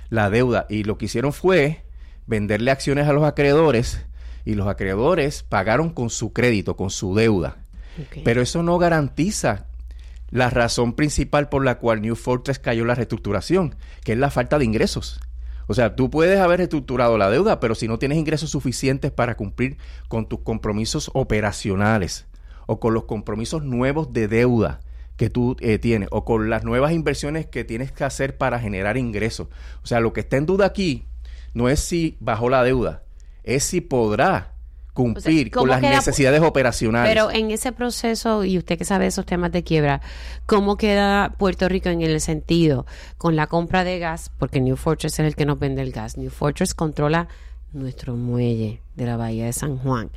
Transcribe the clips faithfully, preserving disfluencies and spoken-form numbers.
la deuda. Y lo que hicieron fue venderle acciones a los acreedores y los acreedores pagaron con su crédito, con su deuda. Okay. Pero eso no garantiza la razón principal por la cual New Fortress cayó en la reestructuración, que es la falta de ingresos. O sea, tú puedes haber reestructurado la deuda, pero si no tienes ingresos suficientes para cumplir con tus compromisos operacionales o con los compromisos nuevos de deuda que tú eh, tienes o con las nuevas inversiones que tienes que hacer para generar ingresos. O sea, lo que está en duda aquí no es si bajó la deuda, es si podrá cumplir o sea, con las queda, necesidades operacionales. Pero en ese proceso, y usted que sabe esos temas de quiebra, ¿cómo queda Puerto Rico en el sentido con la compra de gas? Porque New Fortress es el que nos vende el gas. New Fortress controla nuestro muelle de la Bahía de San Juan.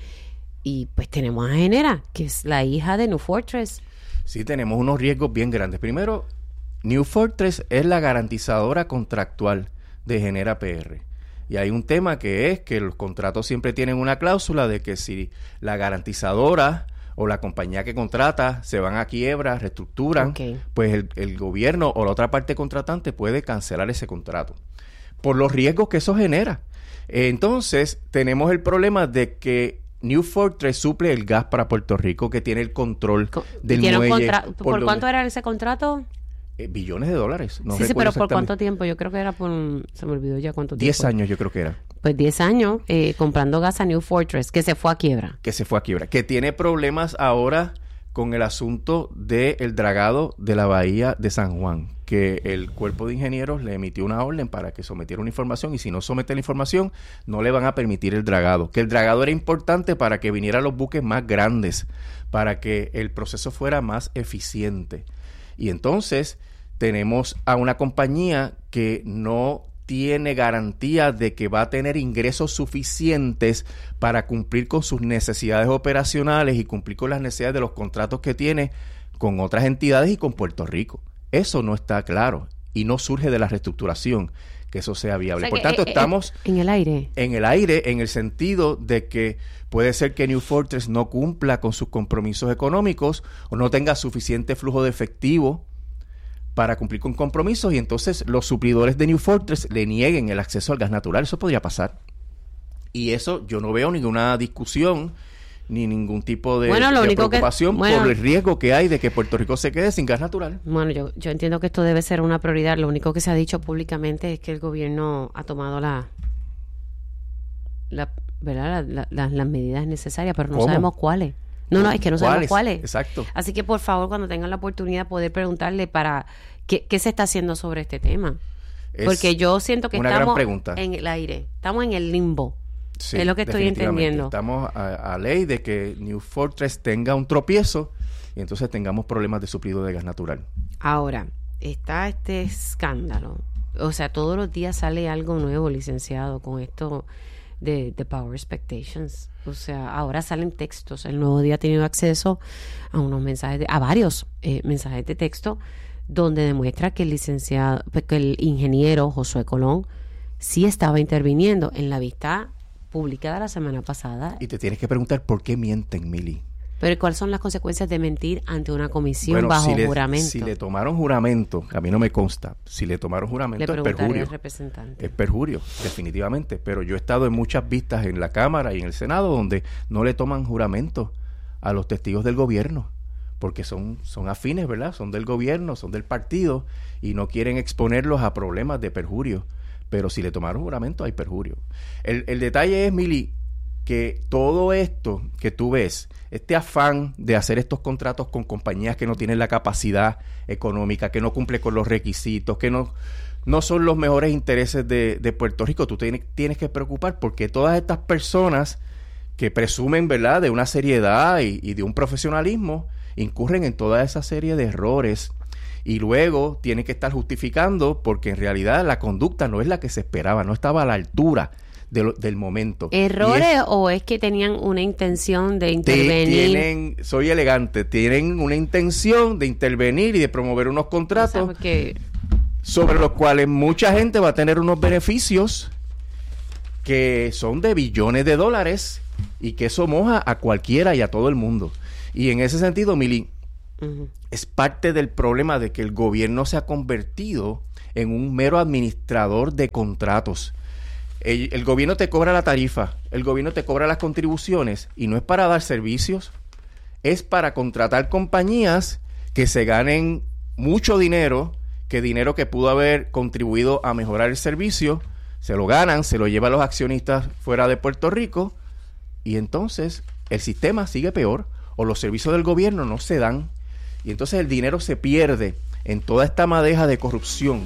Y pues tenemos a Genera, que es la hija de New Fortress. Sí, tenemos unos riesgos bien grandes. Primero, New Fortress es la garantizadora contractual de Genera P R. Y hay un tema que es que los contratos siempre tienen una cláusula de que si la garantizadora o la compañía que contrata se van a quiebra, reestructuran, okay. pues el, el gobierno o la otra parte contratante puede cancelar ese contrato por los riesgos que eso genera. Entonces, tenemos el problema de que New Fortress suple el gas para Puerto Rico, que tiene el control del ¿Tiene muelle. Contra- ¿Por, ¿Por donde, cuánto era ese contrato? Eh, billones de dólares. No sí, sí, pero ¿por cuánto tiempo? Yo creo que era por... Se me olvidó ya cuánto tiempo. Diez años yo creo que era. Pues diez años eh, comprando gas a New Fortress, que se fue a quiebra. Que se fue a quiebra. Que tiene problemas ahora con el asunto del dragado de la bahía de San Juan. Que el cuerpo de ingenieros le emitió una orden para que sometiera una información y si no somete la información, no le van a permitir el dragado. Que el dragado era importante para que vinieran los buques más grandes, para que el proceso fuera más eficiente. Y entonces tenemos a una compañía que no tiene garantía de que va a tener ingresos suficientes para cumplir con sus necesidades operacionales y cumplir con las necesidades de los contratos que tiene con otras entidades y con Puerto Rico. Eso no está claro y no surge de la reestructuración que eso sea viable. O sea, Por tanto, eh, estamos en el aire. En el aire, en el sentido de que puede ser que New Fortress no cumpla con sus compromisos económicos o no tenga suficiente flujo de efectivo para cumplir con compromisos y entonces los suplidores de New Fortress le nieguen el acceso al gas natural. Eso podría pasar. Y eso yo no veo ninguna discusión ni ningún tipo de, bueno, lo de único preocupación que, bueno, por el riesgo que hay de que Puerto Rico se quede sin gas natural. Bueno, yo, yo entiendo que esto debe ser una prioridad. Lo único que se ha dicho públicamente es que el gobierno ha tomado la, la ¿verdad? La, la, las medidas necesarias, pero no ¿Cómo? sabemos cuáles. No, no, es que no sabemos cuáles. Exacto. Así que, por favor, cuando tengan la oportunidad, poder preguntarle para qué, qué se está haciendo sobre este tema. Es Porque yo siento que estamos en el aire, estamos en el limbo. Sí, es lo que estoy entendiendo. Estamos a, a ley de que New Fortress tenga un tropiezo y entonces tengamos problemas de suplido de gas natural. Ahora, está este escándalo. O sea, todos los días sale algo nuevo, licenciado, con esto de, de Power Expectations. O sea, ahora salen textos. El Nuevo Día ha tenido acceso a unos mensajes, de, a varios eh, mensajes de texto donde demuestra que el licenciado, que el ingeniero Josué Colón sí estaba interviniendo en la vista publicada la semana pasada. Y te tienes que preguntar por qué mienten, Mili. Pero ¿cuáles son las consecuencias de mentir ante una comisión bueno, bajo si le, juramento? Si le tomaron juramento, a mí no me consta, si le tomaron juramento es perjurio. Al representante. Es perjurio, definitivamente. Pero yo he estado en muchas vistas en la Cámara y en el Senado donde no le toman juramento a los testigos del gobierno, porque son, son afines, ¿verdad? Son del gobierno, son del partido y no quieren exponerlos a problemas de perjurio. Pero si le tomaron juramento, hay perjurio. El, el detalle es, Mili, que todo esto que tú ves, este afán de hacer estos contratos con compañías que no tienen la capacidad económica, que no cumple con los requisitos, que no, no son los mejores intereses de, de Puerto Rico, tú tienes, tienes que preocupar porque todas estas personas que presumen, ¿verdad?, de una seriedad y, y de un profesionalismo, incurren en toda esa serie de errores. Y luego tienen que estar justificando porque en realidad la conducta no es la que se esperaba, no estaba a la altura de lo, del momento. ¿Errores es, o es que tenían una intención de intervenir? Tienen, soy elegante, tienen una intención de intervenir y de promover unos contratos, o sea, porque sobre los cuales mucha gente va a tener unos beneficios que son de billones de dólares y que eso moja a cualquiera y a todo el mundo. Y en ese sentido, Mili, uh-huh. es parte del problema de que el gobierno se ha convertido en un mero administrador de contratos. El, el gobierno te cobra la tarifa, el gobierno te cobra las contribuciones y no es para dar servicios, es para contratar compañías que se ganen mucho dinero, que dinero que pudo haber contribuido a mejorar el servicio, se lo ganan, se lo llevan los accionistas fuera de Puerto Rico y entonces el sistema sigue peor o los servicios del gobierno no se dan y entonces el dinero se pierde en toda esta madeja de corrupción.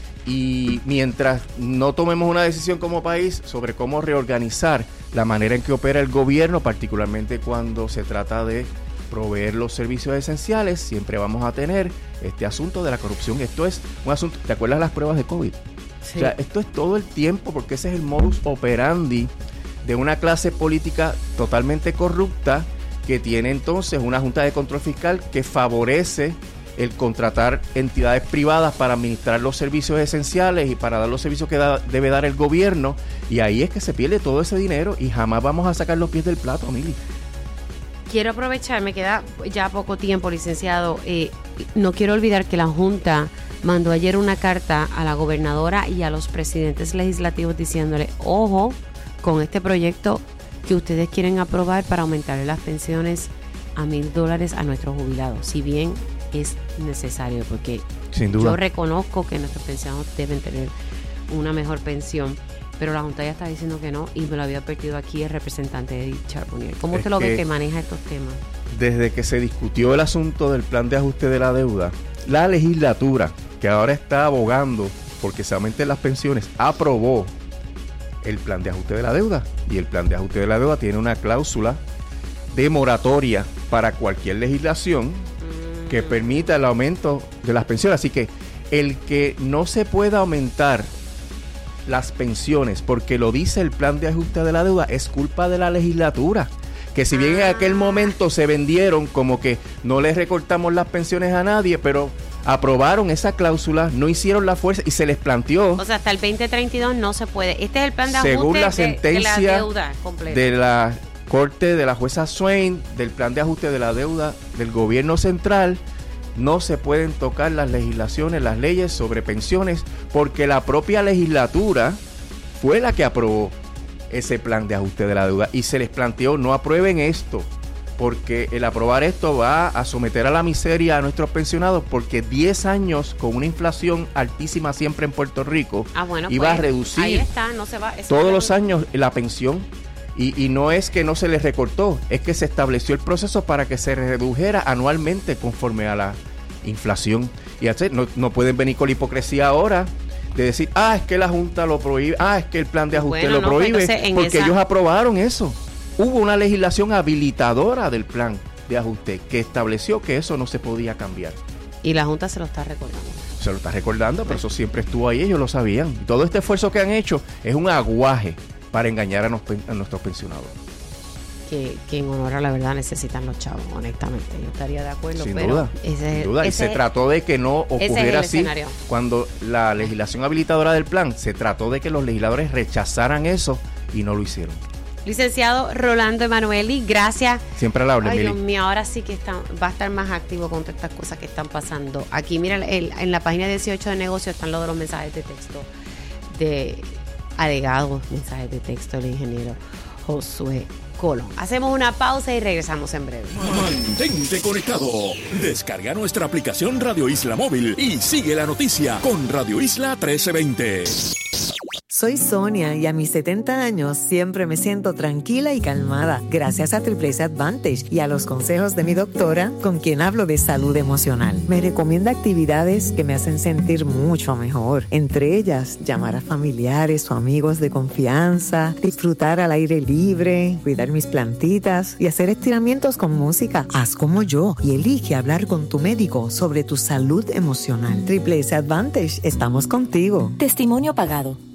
Y mientras no tomemos una decisión como país sobre cómo reorganizar la manera en que opera el gobierno, particularmente cuando se trata de proveer los servicios esenciales, siempre vamos a tener este asunto de la corrupción. Esto es un asunto, ¿te acuerdas las pruebas de COVID? Sí. O sea, esto es todo el tiempo porque ese es el modus operandi de una clase política totalmente corrupta que tiene entonces una Junta de Control Fiscal que favorece el contratar entidades privadas para administrar los servicios esenciales y para dar los servicios que da, debe dar el gobierno, y ahí es que se pierde todo ese dinero y jamás vamos a sacar los pies del plato, Mili. Quiero aprovechar, me queda ya poco tiempo, licenciado. Eh, no quiero olvidar que la Junta mandó ayer una carta a la gobernadora y a los presidentes legislativos diciéndole, ojo con este proyecto que ustedes quieren aprobar para aumentar las pensiones a mil dólares a nuestros jubilados, si bien es necesario, porque sin duda, yo reconozco que nuestros pensionados deben tener una mejor pensión, pero la Junta ya está diciendo que no, y me lo había advertido aquí el representante Edith Charbonnier. ¿Cómo usted lo ve que maneja estos temas? Desde que se discutió el asunto del plan de ajuste de la deuda, la legislatura, que ahora está abogando porque se aumenten las pensiones, aprobó el plan de ajuste de la deuda, y el plan de ajuste de la deuda tiene una cláusula de moratoria para cualquier legislación que permita el aumento de las pensiones. Así que el que no se pueda aumentar las pensiones porque lo dice el plan de ajuste de la deuda es culpa de la legislatura, que si bien en aquel momento se vendieron como que no les recortamos las pensiones a nadie, pero aprobaron esa cláusula, no hicieron la fuerza y se les planteó. O sea, hasta el veinte treinta y dos no se puede. Este es el plan de ajuste según la de, sentencia de la deuda completa. De la Corte de la jueza Swain, del plan de ajuste de la deuda del gobierno central, no se pueden tocar las legislaciones, las leyes sobre pensiones, porque la propia legislatura fue la que aprobó ese plan de ajuste de la deuda y se les planteó no aprueben esto, porque el aprobar esto va a someter a la miseria a nuestros pensionados, porque diez años con una inflación altísima siempre en Puerto Rico ah, bueno, iba pues, a reducir ahí está, no se va, todos los años la pensión. Y, y no es que no se les recortó, es que se estableció el proceso para que se redujera anualmente conforme a la inflación. Y así, no, no pueden venir con la hipocresía ahora de decir, ah, es que la Junta lo prohíbe, ah, es que el plan de ajuste bueno, lo no, prohíbe, pues porque esa... ellos aprobaron eso. Hubo una legislación habilitadora del plan de ajuste que estableció que eso no se podía cambiar. Y la Junta se lo está recordando. Se lo está recordando, pero eso siempre estuvo ahí, ellos lo sabían. Todo este esfuerzo que han hecho es un aguaje para engañar a, nos, a nuestros pensionados. Que, que en honor a la verdad necesitan los chavos, honestamente. Yo estaría de acuerdo, sin pero duda, ese, sin duda. Ese, y se trató de que no ocurriera así. Escenario. Cuando la legislación habilitadora del plan, se trató de que los legisladores rechazaran eso y no lo hicieron. Licenciado Rolando Emanueli, gracias. Siempre a la orden, Ay, Mili. Dios mío, ahora sí que está, va a estar más activo con todas estas cosas que están pasando. Aquí, mira, el, en la página dieciocho de negocio están los de los mensajes de texto de alegados mensajes de texto del ingeniero Josué Colón. Hacemos una pausa y regresamos en breve. Mantente conectado. Descarga nuestra aplicación Radio Isla Móvil y sigue la noticia con Radio Isla trece veinte. Soy Sonia y a mis setenta años siempre me siento tranquila y calmada gracias a Triple S Advantage y a los consejos de mi doctora, con quien hablo de salud emocional. Me recomienda actividades que me hacen sentir mucho mejor, entre ellas llamar a familiares o amigos de confianza, disfrutar al aire libre, cuidar mis plantitas y hacer estiramientos con música. Haz como yo y elige hablar con tu médico sobre tu salud emocional. Triple S Advantage, estamos contigo. Testimonio pagado.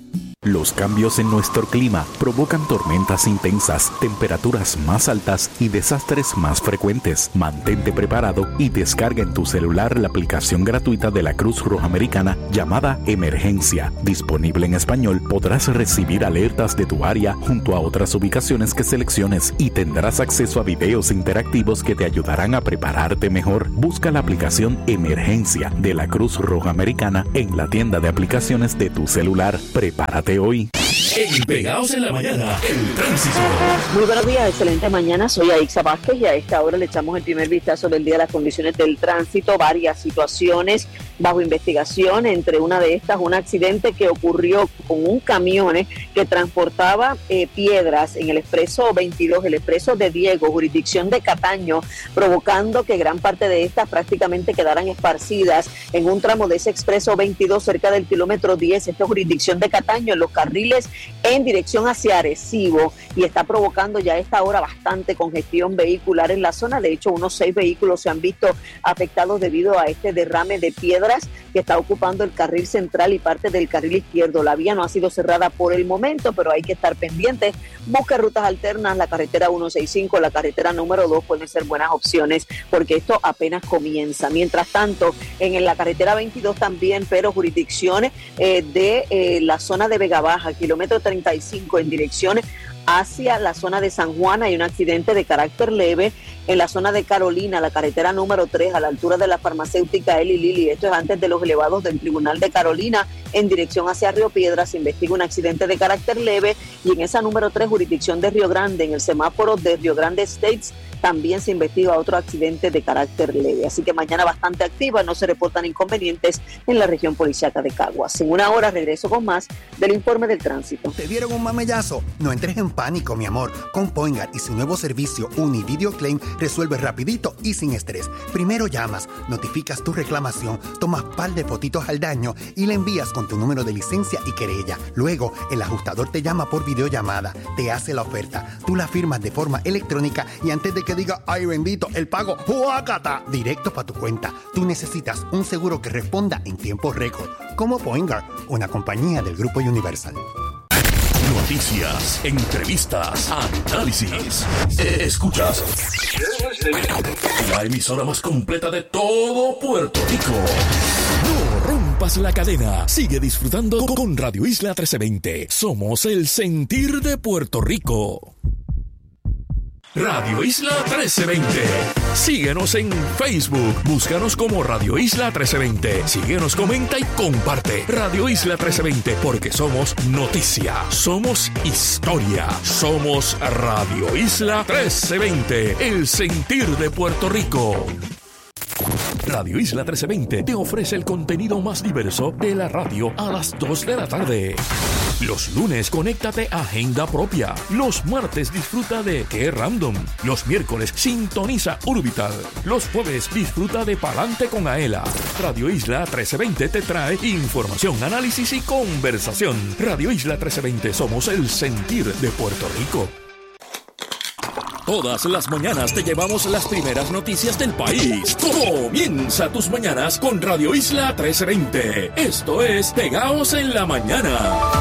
Los cambios en nuestro clima provocan tormentas intensas, temperaturas más altas y desastres más frecuentes. Mantente preparado y descarga en tu celular la aplicación gratuita de la Cruz Roja Americana llamada Emergencia. Disponible en español, podrás recibir alertas de tu área junto a otras ubicaciones que selecciones y tendrás acceso a videos interactivos que te ayudarán a prepararte mejor. Busca la aplicación Emergencia de la Cruz Roja Americana en la tienda de aplicaciones de tu celular. Prepárate hoy. En Pegados en la Mañana, el tránsito. Muy buenos días, excelente mañana. Soy Aixa Vázquez y a esta hora le echamos el primer vistazo del día a las condiciones del tránsito. Varias situaciones bajo investigación. Entre una de estas, un accidente que ocurrió con un camión eh, que transportaba eh, piedras en el expreso veintidós, el expreso de Diego, jurisdicción de Cataño, provocando que gran parte de estas prácticamente quedaran esparcidas en un tramo de ese expreso veintidós cerca del kilómetro diez. Esta jurisdicción de Cataño en los carriles en dirección hacia Arecibo y está provocando ya a esta hora bastante congestión vehicular en la zona. De hecho, unos seis vehículos se han visto afectados debido a este derrame de piedras que está ocupando el carril central y parte del carril izquierdo. La vía no ha sido cerrada por el momento, pero hay que estar pendientes. Busca rutas alternas, la carretera ciento sesenta y cinco, la carretera número dos pueden ser buenas opciones porque esto apenas comienza. Mientras tanto, en la carretera veintidós también, pero jurisdicciones eh, de eh, la zona de Vega Baja, kilómetro treinta y cinco en dirección hacia la zona de San Juan, hay un accidente de carácter leve. En la zona de Carolina, la carretera número tres, a la altura de la farmacéutica Eli Lilly, esto es antes de los elevados del Tribunal de Carolina, en dirección hacia Río Piedras, se investiga un accidente de carácter leve. Y en esa número tres, jurisdicción de Río Grande, en el semáforo de Río Grande Estates, también se investiga otro accidente de carácter leve. Así que mañana bastante activa, no se reportan inconvenientes en la región policíaca de Caguas. En una hora regreso con más del informe del tránsito. ¿Te dieron un mamellazo? No entres en pánico, mi amor. Con Poingar y su nuevo servicio Uni Video Claim, resuelves rapidito y sin estrés. Primero llamas, notificas tu reclamación, tomas par de fotitos al daño y le envías con tu número de licencia y querella. Luego, el ajustador te llama por videollamada, te hace la oferta, tú la firmas de forma electrónica y antes de que diga, ay bendito, el pago, ¡huácata!, directo para tu cuenta. Tú necesitas un seguro que responda en tiempo récord, como Poingar, una compañía del Grupo Universal. Noticias, entrevistas, análisis. Escuchas la emisora más completa de todo Puerto Rico. No rompas la cadena. Sigue disfrutando con Radio Isla trece veinte. Somos el sentir de Puerto Rico. Radio Isla trece veinte. Síguenos en Facebook. Búscanos como Radio Isla trece veinte. Síguenos, comenta y comparte. Radio Isla trece veinte, porque somos noticia, somos historia, somos Radio Isla trece veinte, el sentir de Puerto Rico. Radio Isla trece veinte te ofrece el contenido más diverso de la radio a las dos de la tarde. Los lunes, conéctate a Agenda Propia. Los martes, disfruta de Qué Random. Los miércoles, sintoniza Urbital. Los jueves, disfruta de Palante con Aela. Radio Isla trece veinte te trae información, análisis y conversación. Radio Isla trece veinte, somos el sentir de Puerto Rico. Todas las mañanas te llevamos las primeras noticias del país. Comienza tus mañanas con Radio Isla trece veinte. Esto es Pegados en la Mañana.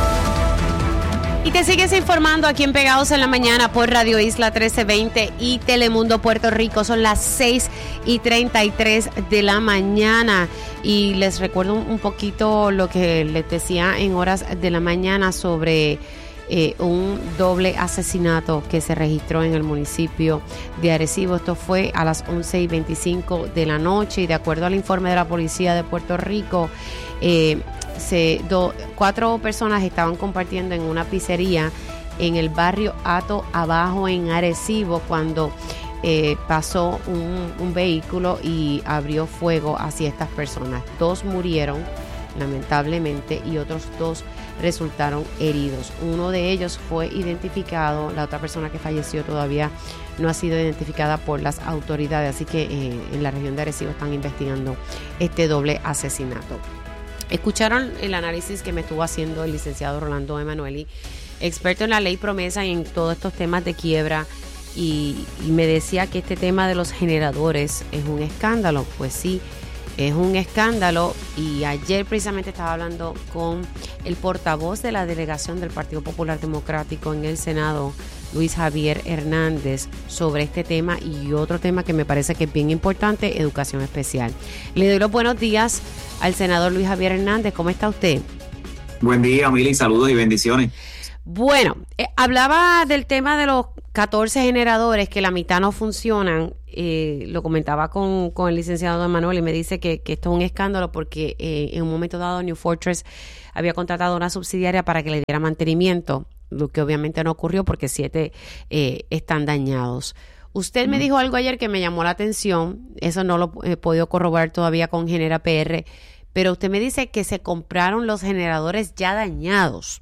Y te sigues informando aquí en Pegados en la Mañana por Radio Isla trece veinte y Telemundo Puerto Rico. Son las seis y treinta y tres de la mañana. Y les recuerdo un poquito lo que les decía en horas de la mañana sobre Eh, un doble asesinato que se registró en el municipio de Arecibo. Esto fue a las once y veinticinco de la noche y de acuerdo al informe de la policía de Puerto Rico, eh, se, do, cuatro personas estaban compartiendo en una pizzería en el barrio Hato Abajo en Arecibo cuando eh, pasó un, un vehículo y abrió fuego hacia estas personas. Dos murieron lamentablemente y otros dos resultaron heridos. Uno de ellos fue identificado, la otra persona que falleció todavía no ha sido identificada por las autoridades, así que eh, en la región de Arecibo están investigando este doble asesinato. Escucharon el análisis que me estuvo haciendo el licenciado Rolando Emanueli, experto en la ley promesa y en todos estos temas de quiebra, y, y me decía que este tema de los generadores es un escándalo. Pues sí, es un escándalo y ayer precisamente estaba hablando con el portavoz de la delegación del Partido Popular Democrático en el Senado, Luis Javier Hernández, sobre este tema y otro tema que me parece que es bien importante, educación especial. Le doy los buenos días al senador Luis Javier Hernández. ¿Cómo está usted? Buen día, Mili, saludos y bendiciones. Bueno, eh, hablaba del tema de los catorce generadores que la mitad no funcionan. Eh, lo comentaba con, con el licenciado Don Manuel y me dice que, que esto es un escándalo porque eh, en un momento dado New Fortress había contratado una subsidiaria para que le diera mantenimiento, lo que obviamente no ocurrió porque siete eh, están dañados. Usted mm. me dijo algo ayer que me llamó la atención, eso no lo he podido corroborar todavía con Genera P R, pero usted me dice que se compraron los generadores ya dañados.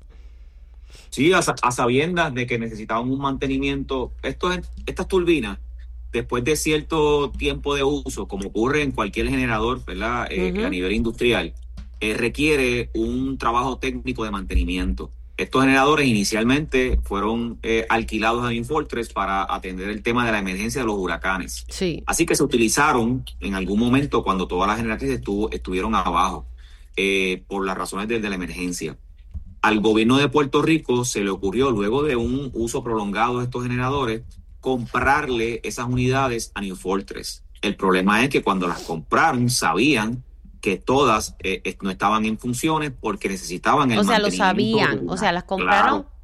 Sí, a, a sabiendas de que necesitaban un mantenimiento. Estos, estas turbinas, después de cierto tiempo de uso, como ocurre en cualquier generador, ¿verdad? Eh, uh-huh. A nivel industrial, eh, requiere un trabajo técnico de mantenimiento. Estos generadores inicialmente fueron eh, alquilados a New Fortress para atender el tema de la emergencia de los huracanes. Sí. Así que se utilizaron en algún momento cuando todas las generatrices estuvo, estuvieron abajo eh, por las razones de, de la emergencia. Al gobierno de Puerto Rico se le ocurrió, luego de un uso prolongado de estos generadores, comprarle esas unidades a New Fortress. El problema es que cuando las compraron sabían que todas eh, no estaban en funciones porque necesitaban el mantenimiento. O sea, lo sabían, o sea, las compraron claro.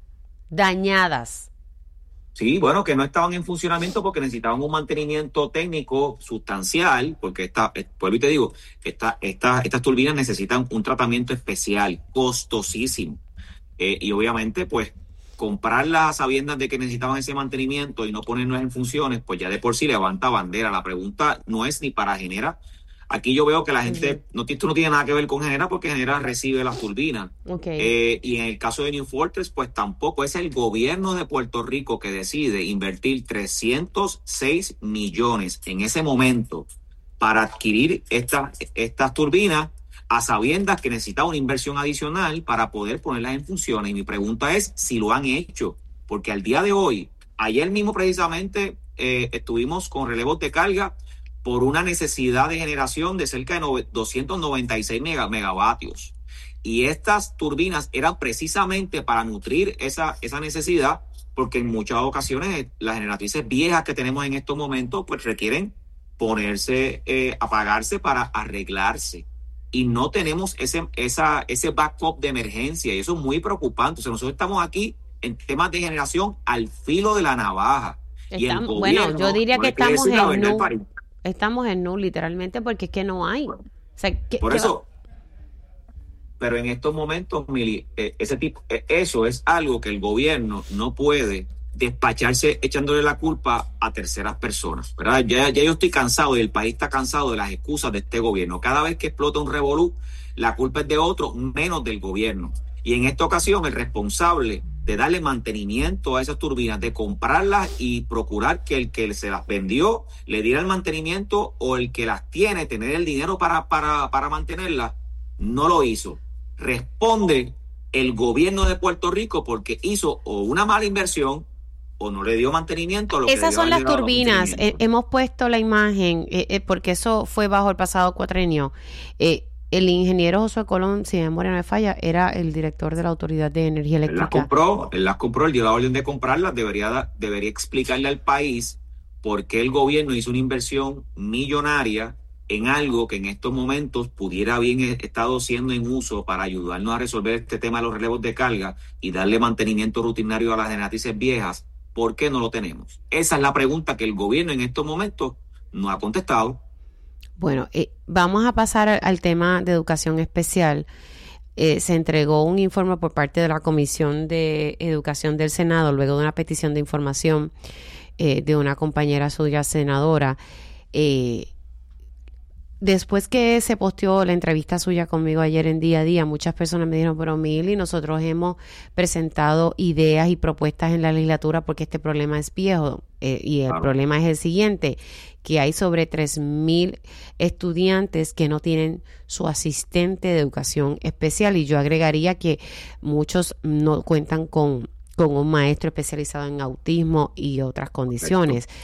dañadas. Sí, bueno, que no estaban en funcionamiento porque necesitaban un mantenimiento técnico sustancial, porque esta, vuelvo y te digo, esta, esta, estas turbinas necesitan un tratamiento especial, costosísimo. Eh, y obviamente, pues, comprarlas a sabiendas de que necesitaban ese mantenimiento y no ponernos en funciones, pues ya de por sí levanta bandera. La pregunta no es ni para Genera. Aquí yo veo que la gente, uh-huh. no, esto no tiene nada que ver con Genera porque Genera recibe las turbinas. Okay. Eh, y en el caso de New Fortress, pues tampoco. Es el gobierno de Puerto Rico que decide invertir trescientos seis millones en ese momento para adquirir esta, estas turbinas a sabiendas que necesita una inversión adicional para poder ponerlas en funciones. Y mi pregunta es si lo han hecho, porque al día de hoy, ayer mismo precisamente eh, estuvimos con relevos de carga por una necesidad de generación de cerca de doscientos noventa y seis megavatios. Y estas turbinas eran precisamente para nutrir esa, esa necesidad, porque en muchas ocasiones las generatrices viejas que tenemos en estos momentos pues requieren ponerse, eh, apagarse para arreglarse. Y no tenemos ese, esa, ese backup de emergencia, y eso es muy preocupante. O sea, nosotros estamos aquí en temas de generación al filo de la navaja. Estamos, y el gobierno, bueno, yo diría no que estamos en no, estamos en nu literalmente porque es que no hay. O sea, ¿qué, por qué eso, va? Pero en estos momentos, Mili, eh, ese tipo, eh, eso es algo que el gobierno no puede despacharse echándole la culpa a terceras personas, ¿verdad? Ya, ya yo estoy cansado y el país está cansado de las excusas de este gobierno. Cada vez que explota un revolú, la culpa es de otro, menos del gobierno. Y en esta ocasión, el responsable de darle mantenimiento a esas turbinas, de comprarlas y procurar que el que se las vendió le diera el mantenimiento, o el que las tiene, tener el dinero para, para, para mantenerlas, no lo hizo. Responde el gobierno de Puerto Rico porque hizo o una mala inversión o no le dio mantenimiento a lo Esas que son las turbinas. Eh, hemos puesto la imagen eh, eh, porque eso fue bajo el pasado cuatrenio. Eh, el ingeniero Josué Colón, si mi memoria no me falla, era el director de la Autoridad de Energía Eléctrica. Él las compró, él las compró, él dio la orden de comprarlas. Debería, debería explicarle al país por qué el gobierno hizo una inversión millonaria en algo que en estos momentos pudiera haber estado siendo en uso para ayudarnos a resolver este tema de los relevos de carga y darle mantenimiento rutinario a las generatrices viejas. ¿Por qué no lo tenemos? Esa es la pregunta que el gobierno en estos momentos no ha contestado. Bueno, eh, vamos a pasar al, al tema de educación especial. Eh, se entregó un informe por parte de la Comisión de Educación del Senado luego de una petición de información eh, de una compañera suya senadora. Eh, Después que se posteó la entrevista suya conmigo ayer en Día a Día, muchas personas me dijeron, pero Mili, nosotros hemos presentado ideas y propuestas en la legislatura porque este problema es viejo. Eh, y el claro. problema es el siguiente, que hay sobre tres mil estudiantes que no tienen su asistente de educación especial. Y yo agregaría que muchos no cuentan con, con un maestro especializado en autismo y otras condiciones.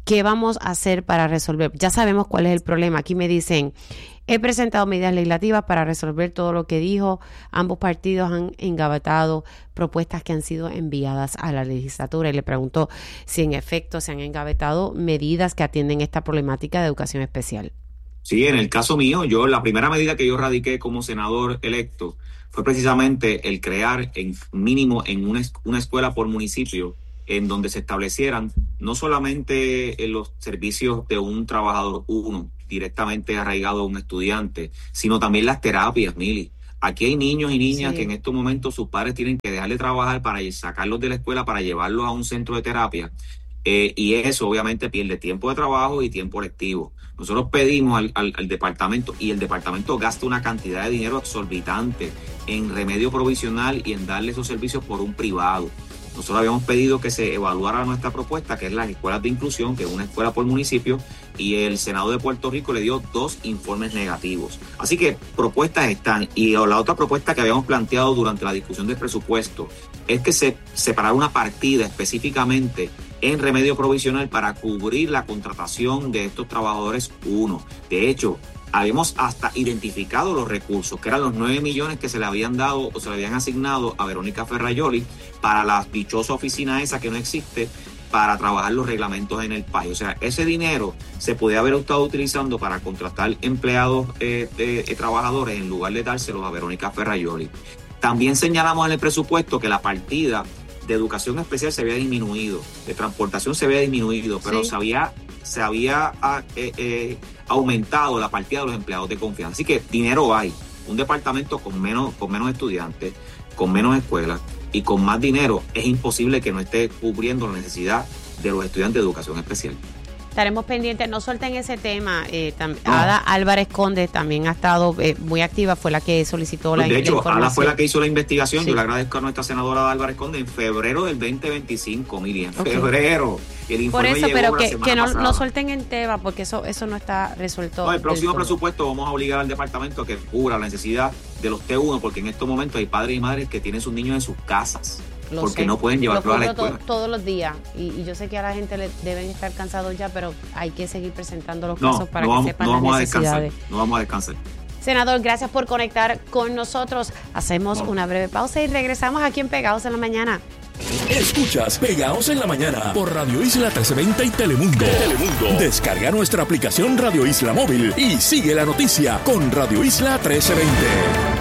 ¿Qué vamos a hacer para resolver? Ya sabemos cuál es el problema. Aquí me dicen, he presentado medidas legislativas para resolver todo lo que dijo. Ambos partidos han engavetado propuestas que han sido enviadas a la legislatura. Y le pregunto si en efecto se han engavetado medidas que atienden esta problemática de educación especial. Sí, en el caso mío, yo la primera medida que yo radiqué como senador electo fue precisamente el crear en mínimo en una, una escuela por municipio en donde se establecieran no solamente en los servicios de un trabajador uno, directamente arraigado a un estudiante, sino también las terapias, Mili. Aquí hay niños y niñas sí. que en estos momentos sus padres tienen que dejar de trabajar para sacarlos de la escuela, para llevarlos a un centro de terapia. Eh, y eso obviamente pierde tiempo de trabajo y tiempo lectivo. Nosotros pedimos al, al, al departamento, y el departamento gasta una cantidad de dinero exorbitante en remedio provisional y en darle esos servicios por un privado. Nosotros habíamos pedido que se evaluara nuestra propuesta, que es las escuelas de inclusión, que es una escuela por municipio, y el Senado de Puerto Rico le dio dos informes negativos. Así que propuestas están. Y la otra propuesta que habíamos planteado durante la discusión del presupuesto es que se separara una partida específicamente en remedio provisional para cubrir la contratación de estos trabajadores uno. De hecho, habíamos hasta identificado los recursos, que eran los nueve millones que se le habían dado o se le habían asignado a Verónica Ferrayoli para la dichosa oficina esa que no existe para trabajar los reglamentos en el país. O sea, ese dinero se podía haber estado utilizando para contratar empleados eh, de, de trabajadores en lugar de dárselos a Verónica Ferrayoli. También señalamos en el presupuesto que la partida de educación especial se había disminuido, de transportación se había disminuido, pero sí. se había, se había eh, eh, aumentado la partida de los empleados de confianza. Así que dinero hay. Un departamento con menos, con menos estudiantes, con menos escuelas y con más dinero, es imposible que no esté cubriendo la necesidad de los estudiantes de educación especial. Estaremos pendientes, no suelten ese tema. Eh, tam, no. Ada Álvarez Conde también ha estado eh, muy activa, fue la que solicitó pues la, de hecho, la información. Ada fue la que hizo la investigación. Sí. Yo le agradezco a nuestra senadora Álvarez Conde en febrero del veinte veinticinco, Miriam, en okay. febrero. Y el informe Por eso, llegó pero que, que no, pasada. no suelten el tema, porque eso eso no está resuelto. No, el próximo presupuesto vamos a obligar al departamento a que cubra la necesidad de los T uno, porque en estos momentos hay padres y madres que tienen sus niños en sus casas. Lo porque sé. no pueden llevarlo a la escuela. To- todos los días. Y, y yo sé que a la gente le deben estar cansados ya, pero hay que seguir presentando los no, casos para no que vamos, sepan no las vamos necesidades. A descansar, no vamos a descansar. Senador, gracias por conectar con nosotros. Hacemos no. una breve pausa y regresamos aquí en Pegados en la Mañana. Escuchas Pegados en la Mañana por Radio Isla trece veinte y Telemundo. Telemundo. Descarga nuestra aplicación Radio Isla Móvil y sigue la noticia con Radio Isla trece veinte.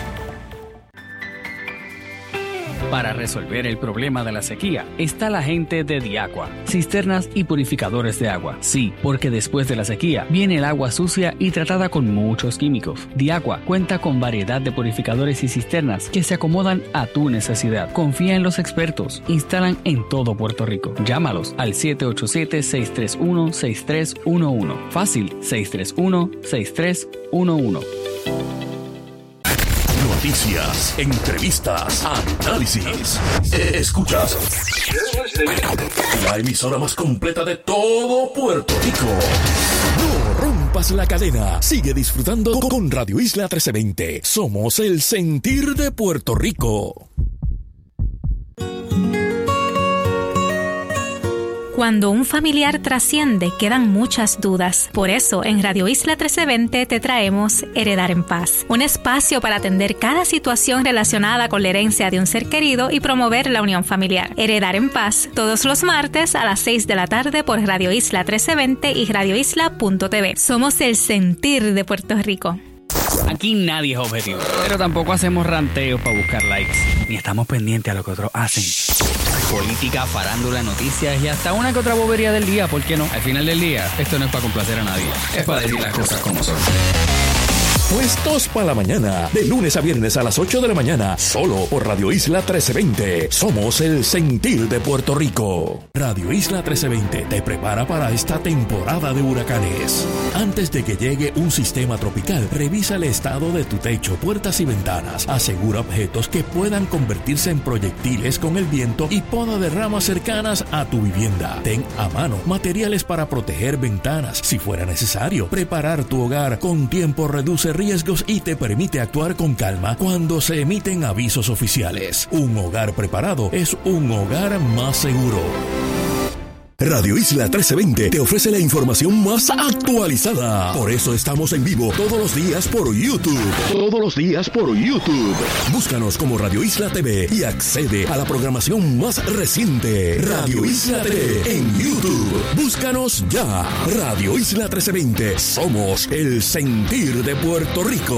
Para resolver el problema de la sequía está la gente de Diaqua, cisternas y purificadores de agua. Sí, porque después de la sequía viene el agua sucia y tratada con muchos químicos. Diaqua cuenta con variedad de purificadores y cisternas que se acomodan a tu necesidad. Confía en los expertos. Instalan en todo Puerto Rico. Llámalos al siete ocho siete, seis tres uno, seis tres uno uno. Fácil, seis tres uno, seis tres uno uno. Noticias, entrevistas, análisis. Escuchas la emisora más completa de todo Puerto Rico. No rompas la cadena. Sigue disfrutando con Radio Isla trece veinte. Somos el sentir de Puerto Rico. Cuando un familiar trasciende, quedan muchas dudas. Por eso, en Radio Isla trece veinte te traemos Heredar en Paz, un espacio para atender cada situación relacionada con la herencia de un ser querido y promover la unión familiar. Heredar en Paz, todos los martes a las seis de la tarde por Radio Isla trece veinte y radio isla punto t v. Somos el sentir de Puerto Rico. Aquí nadie es objetivo, pero tampoco hacemos ranteos para buscar likes, ni estamos pendientes a lo que otros hacen. Política, farándula, noticias y hasta una que otra bobería del día, ¿por qué no? Al final del día, esto no es para complacer a nadie, es para decir las cosas como son. Puestos para la mañana, de lunes a viernes a las ocho de la mañana, solo por Radio Isla trece veinte. Somos el sentir de Puerto Rico. Radio Isla trece veinte te prepara para esta temporada de huracanes. Antes de que llegue un sistema tropical, revisa el estado de tu techo, puertas y ventanas. Asegura objetos que puedan convertirse en proyectiles con el viento y poda de ramas cercanas a tu vivienda. Ten a mano materiales para proteger ventanas. Si fuera necesario, preparar tu hogar con tiempo reduce riesgos y te permite actuar con calma cuando se emiten avisos oficiales. Un hogar preparado es un hogar más seguro. Radio Isla trece veinte te ofrece la información más actualizada. Por eso estamos en vivo todos los días por YouTube. Todos los días por YouTube. Búscanos como Radio Isla T V y accede a la programación más reciente. Radio Isla T V en YouTube. Búscanos ya. Radio Isla trece veinte. Somos el sentir de Puerto Rico.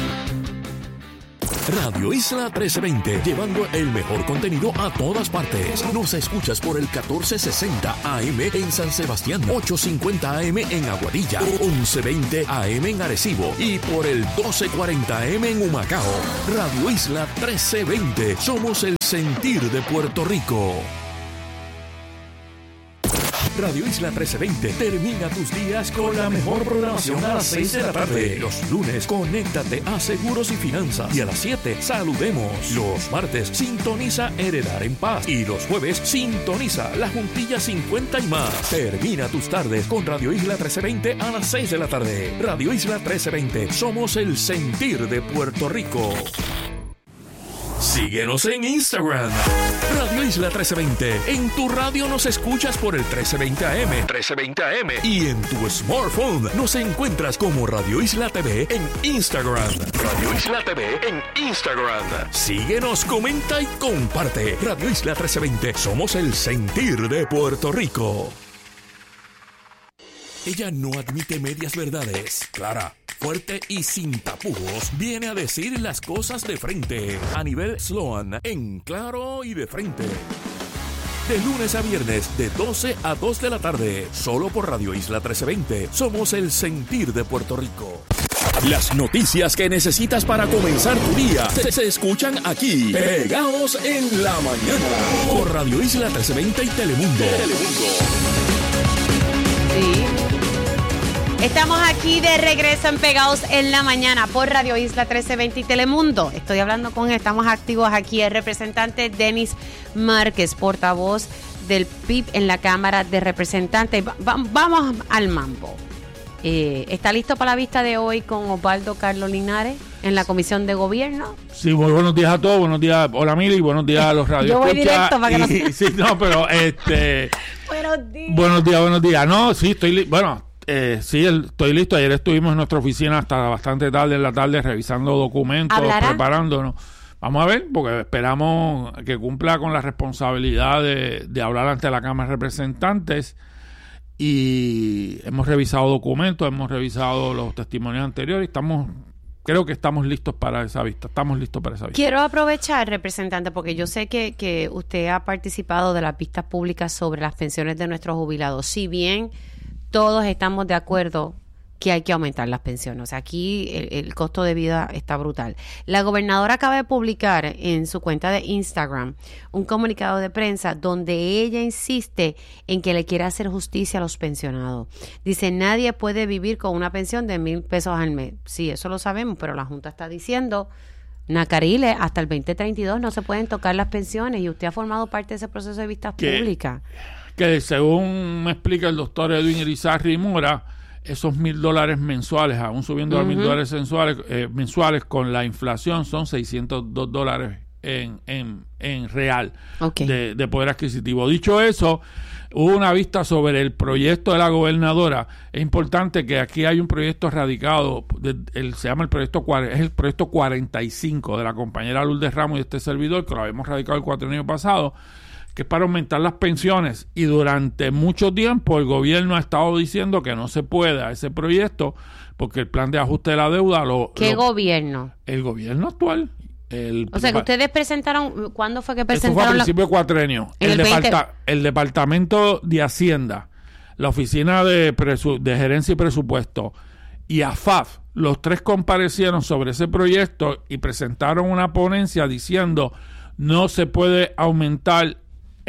Radio Isla trece veinte, llevando el mejor contenido a todas partes. Nos escuchas por el catorce sesenta A M en San Sebastián, ochocientos cincuenta A M en Aguadilla, once veinte A M en Arecibo y por el doce cuarenta A M en Humacao. Radio Isla trece veinte, somos el sentir de Puerto Rico. Radio Isla trece veinte termina tus días con la mejor programación a las seis de la tarde. Los lunes, conéctate a Seguros y Finanzas. Y a las siete, saludemos. Los martes, sintoniza Heredar en Paz. Y los jueves, sintoniza La Juntilla cincuenta y más. Termina tus tardes con Radio Isla trece veinte a las seis de la tarde. Radio Isla trece veinte, somos el sentir de Puerto Rico. Síguenos en Instagram, Radio Isla trece veinte. En tu radio nos escuchas por el trece veinte A M, trece veinte A M. Y en tu smartphone nos encuentras como Radio Isla T V en Instagram. Radio Isla T V en Instagram. Síguenos, comenta y comparte. Radio Isla trece veinte, somos el sentir de Puerto Rico. Ella no admite medias verdades. Clara, fuerte y sin tapujos, viene a decir las cosas de frente. A nivel Sloan, en claro y de frente. De lunes a viernes, de doce a dos de la tarde. Solo por Radio Isla trece veinte. Somos el sentir de Puerto Rico. Las noticias que necesitas para comenzar tu día se, se escuchan aquí. Pegados en la mañana. Por Radio Isla trece veinte y Telemundo. Telemundo. Sí. Estamos aquí de regreso en Pegados en la Mañana por Radio Isla trece veinte y Telemundo. Estoy hablando con, estamos activos aquí, el representante Denis Márquez, portavoz del P I B en la Cámara de Representantes. Va, va, vamos al mambo. Eh, ¿Está listo para la vista de hoy con Osvaldo Carlos Linares en la Comisión de Gobierno? Sí, muy buenos días a todos, buenos días, hola Mili, buenos días a los radios. Yo voy directo para que no se... Sí, no, pero este... buenos días. Buenos días, buenos días. No, sí, estoy li... bueno... Eh, sí, el, estoy listo. Ayer estuvimos en nuestra oficina hasta bastante tarde en la tarde revisando documentos, ¿Hablará? preparándonos. Vamos a ver, porque esperamos que cumpla con la responsabilidad de, de hablar ante la Cámara de Representantes. Y hemos revisado documentos, hemos revisado los testimonios anteriores. Estamos, creo que estamos listos para esa vista. Estamos listos para esa vista. Quiero aprovechar, representante, porque yo sé que, que usted ha participado de las vistas públicas sobre las pensiones de nuestros jubilados. Si bien todos estamos de acuerdo que hay que aumentar las pensiones. O sea, aquí el, el costo de vida está brutal. La gobernadora acaba de publicar en su cuenta de Instagram un comunicado de prensa donde ella insiste en que le quiere hacer justicia a los pensionados. Dice, nadie puede vivir con una pensión de mil pesos al mes. Sí, eso lo sabemos, pero la Junta está diciendo, Nacarile, hasta el veinte treinta y dos no se pueden tocar las pensiones y usted ha formado parte de ese proceso de vistas públicas. Que según me explica el doctor Edwin Irizarry Mora, esos mil dólares mensuales, aún subiendo uh-huh. a mil dólares mensuales, eh, mensuales con la inflación, son seiscientos dos dólares en, en, en real okay. de, de poder adquisitivo. Dicho eso, hubo una vista sobre el proyecto de la gobernadora. Es importante que aquí hay un proyecto radicado, de, el, se llama el proyecto es el proyecto cuarenta y cinco de la compañera Lourdes Ramos y este servidor, que lo habíamos radicado el cuatrienio pasado, que es para aumentar las pensiones, y durante mucho tiempo el gobierno ha estado diciendo que no se puede ese proyecto porque el plan de ajuste de la deuda lo... ¿Qué lo, gobierno? El gobierno actual. El, o sea, que ustedes presentaron, ¿cuándo fue que presentaron? Esto fue a principio la... de cuatrenio. El, el, departa, el Departamento de Hacienda, la Oficina de, Presu, de Gerencia y Presupuesto y A F A F, los tres comparecieron sobre ese proyecto y presentaron una ponencia diciendo no se puede aumentar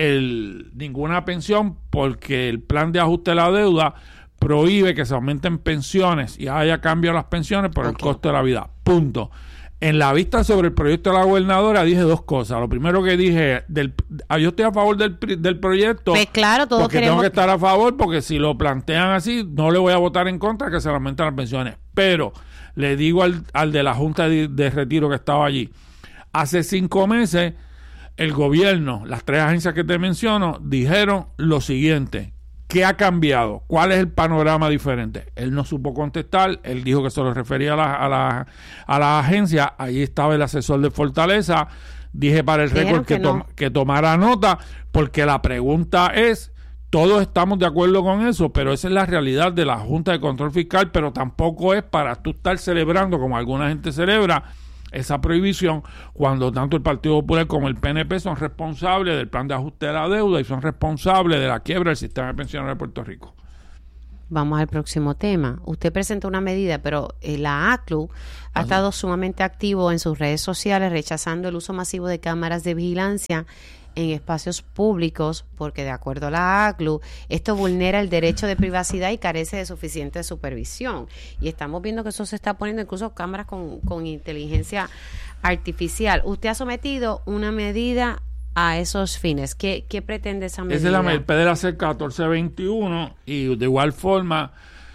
El, ninguna pensión porque el plan de ajuste de la deuda prohíbe que se aumenten pensiones y haya cambio a las pensiones por okay. el costo de la vida. Punto. En la vista sobre el proyecto de la gobernadora dije dos cosas. Lo primero que dije, del, yo estoy a favor del, del proyecto. Pues claro, todos porque queremos... tengo que estar a favor porque si lo plantean así, no le voy a votar en contra que se le aumenten las pensiones. Pero le digo al, al de la Junta de, de Retiro que estaba allí, hace cinco meses el gobierno, las tres agencias que te menciono, dijeron lo siguiente: ¿qué ha cambiado? ¿Cuál es el panorama diferente? Él no supo contestar, él dijo que se lo refería a la, a la, a la agencia. Allí estaba el asesor de Fortaleza. Dije para el récord que, que, no. to, que tomara nota, porque la pregunta es, todos estamos de acuerdo con eso, pero esa es la realidad de la Junta de Control Fiscal, pero tampoco es para tú estar celebrando, como alguna gente celebra, esa prohibición, cuando tanto el Partido Popular como el P N P son responsables del plan de ajuste de la deuda y son responsables de la quiebra del sistema de pensiones de Puerto Rico. Vamos al próximo tema. Usted presentó una medida, pero eh, la A C L U ha Ajá. estado sumamente activo en sus redes sociales rechazando el uso masivo de cámaras de vigilancia en espacios públicos, porque de acuerdo a la A C L U, esto vulnera el derecho de privacidad y carece de suficiente supervisión. Y estamos viendo que eso se está poniendo incluso cámaras con, con inteligencia artificial. Usted ha sometido una medida a esos fines. ¿Qué, qué pretende esa medida? Esa es la, el P D L A C catorce veintiuno, y de igual forma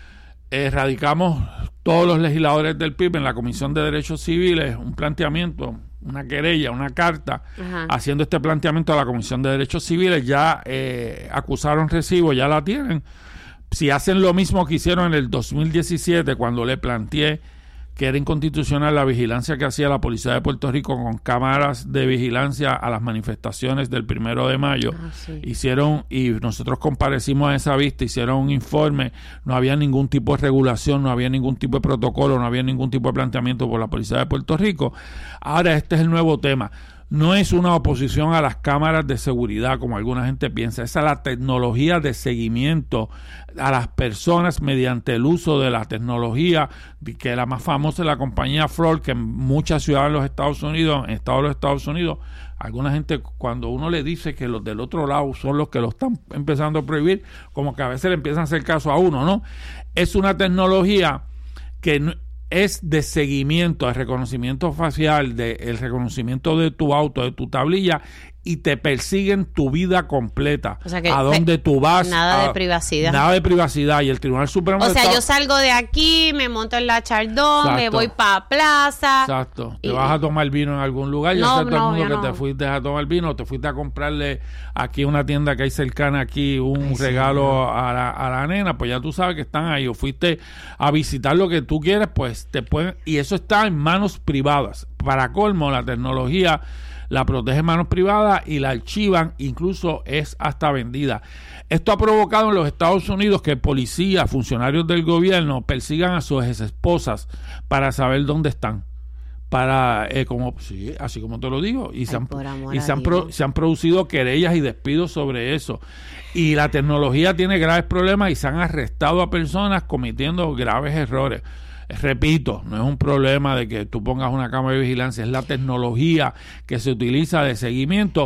eh, radicamos todos los legisladores del P I B en la Comisión de Derechos Civiles un planteamiento, una querella, una carta, Ajá. haciendo este planteamiento a la Comisión de Derechos Civiles. Ya eh, acusaron recibo, ya la tienen. Si hacen lo mismo que hicieron en el dos mil diecisiete, cuando le planteé que era inconstitucional la vigilancia que hacía la Policía de Puerto Rico con cámaras de vigilancia a las manifestaciones del primero de mayo, ah, sí. hicieron, y nosotros comparecimos a esa vista, hicieron un informe, no había ningún tipo de regulación, no había ningún tipo de protocolo, no había ningún tipo de planteamiento por la Policía de Puerto Rico. Ahora este es el nuevo tema. No es una oposición a las cámaras de seguridad, como alguna gente piensa. Esa es la tecnología de seguimiento a las personas mediante el uso de la tecnología, que la más famosa es la compañía Floyd, que en muchas ciudades de los Estados Unidos, en estados de los Estados Unidos, alguna gente, cuando uno le dice que los del otro lado son los que lo están empezando a prohibir, como que a veces le empiezan a hacer caso a uno, ¿no? Es una tecnología que no, es de seguimiento, de reconocimiento facial, de el reconocimiento de tu auto, de tu tablilla, y te persiguen tu vida completa. O sea que a dónde tú vas. Nada a, de privacidad. Nada de privacidad. Y el Tribunal Supremo... O sea, Estado, yo salgo de aquí, me monto en la Chardón, exacto, me voy para plaza. Exacto. Y, te vas a tomar vino en algún lugar. No, yo sé todo no, el mundo que no. te fuiste a tomar vino, te fuiste a comprarle aquí una tienda que hay cercana aquí, un Ay, regalo sí, a, la, a la nena, pues ya tú sabes que están ahí. O fuiste a visitar lo que tú quieres, pues te pueden... Y eso está en manos privadas. Para colmo, la tecnología la protege en manos privadas y la archivan, incluso es hasta vendida. Esto ha provocado en los Estados Unidos que policías, funcionarios del gobierno persigan a sus esposas para saber dónde están. Para, eh, como sí, así como te lo digo, y, Ay, se han, y se, han pro, se han producido querellas y despidos sobre eso. Y la tecnología tiene graves problemas y se han arrestado a personas cometiendo graves errores. Repito, no es un problema de que tú pongas una cámara de vigilancia, es la tecnología que se utiliza de seguimiento.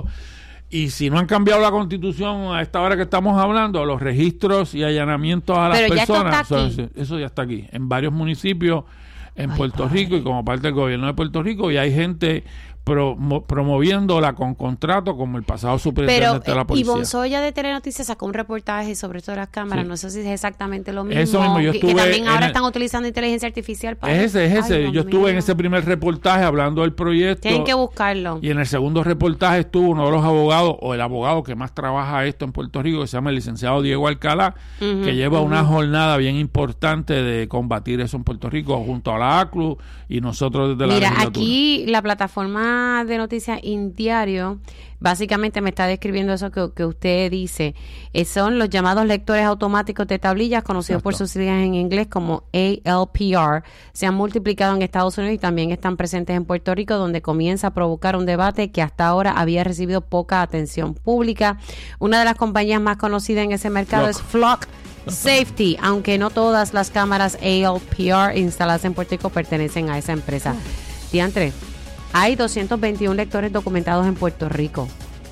Y si no han cambiado la Constitución a esta hora que estamos hablando, los registros y allanamientos a las Pero personas, ya eso, eso ya está aquí, en varios municipios en Ay, Puerto padre. Rico y como parte del gobierno de Puerto Rico, y hay gente promo, promoviéndola con contrato, como el pasado superintendente Pero, de la policía. Ivonne Soya de Telenoticias sacó un reportaje sobre esto de las cámaras, Sí. no sé si es exactamente lo mismo, Eso mismo, yo que, que estuve también ahora en el- están utilizando inteligencia artificial para... Es ese, es ese. Ay, Dios Yo estuve mío. en ese primer reportaje hablando del proyecto. Tienen que buscarlo. Y en el segundo reportaje estuvo uno de los abogados, o el abogado que más trabaja esto en Puerto Rico, que se llama el licenciado Diego Alcalá, Ujú, que lleva ujú. una jornada bien importante de combatir eso en Puerto Rico, junto a la A C L U y nosotros desde la Mira, legislatura. aquí la plataforma de noticias Indiario básicamente me está describiendo eso que, que usted dice. Eh, son los llamados lectores automáticos de tablillas, conocidos por sus siglas en inglés como A L P R. Se han multiplicado en Estados Unidos y también están presentes en Puerto Rico, donde comienza a provocar un debate que hasta ahora había recibido poca atención pública. Una de las compañías más conocidas en ese mercado Flock. es Flock Safety, aunque no todas las cámaras A L P R instaladas en Puerto Rico pertenecen a esa empresa. Diantre, hay doscientos veintiún lectores documentados en Puerto Rico.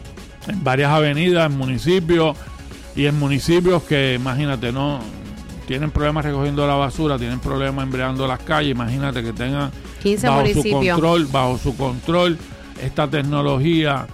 En varias avenidas, en municipios, y en municipios que, imagínate, no tienen problemas recogiendo la basura, tienen problemas embreando las calles. Imagínate que tengan quince bajo municipios. su control, bajo su control esta tecnología.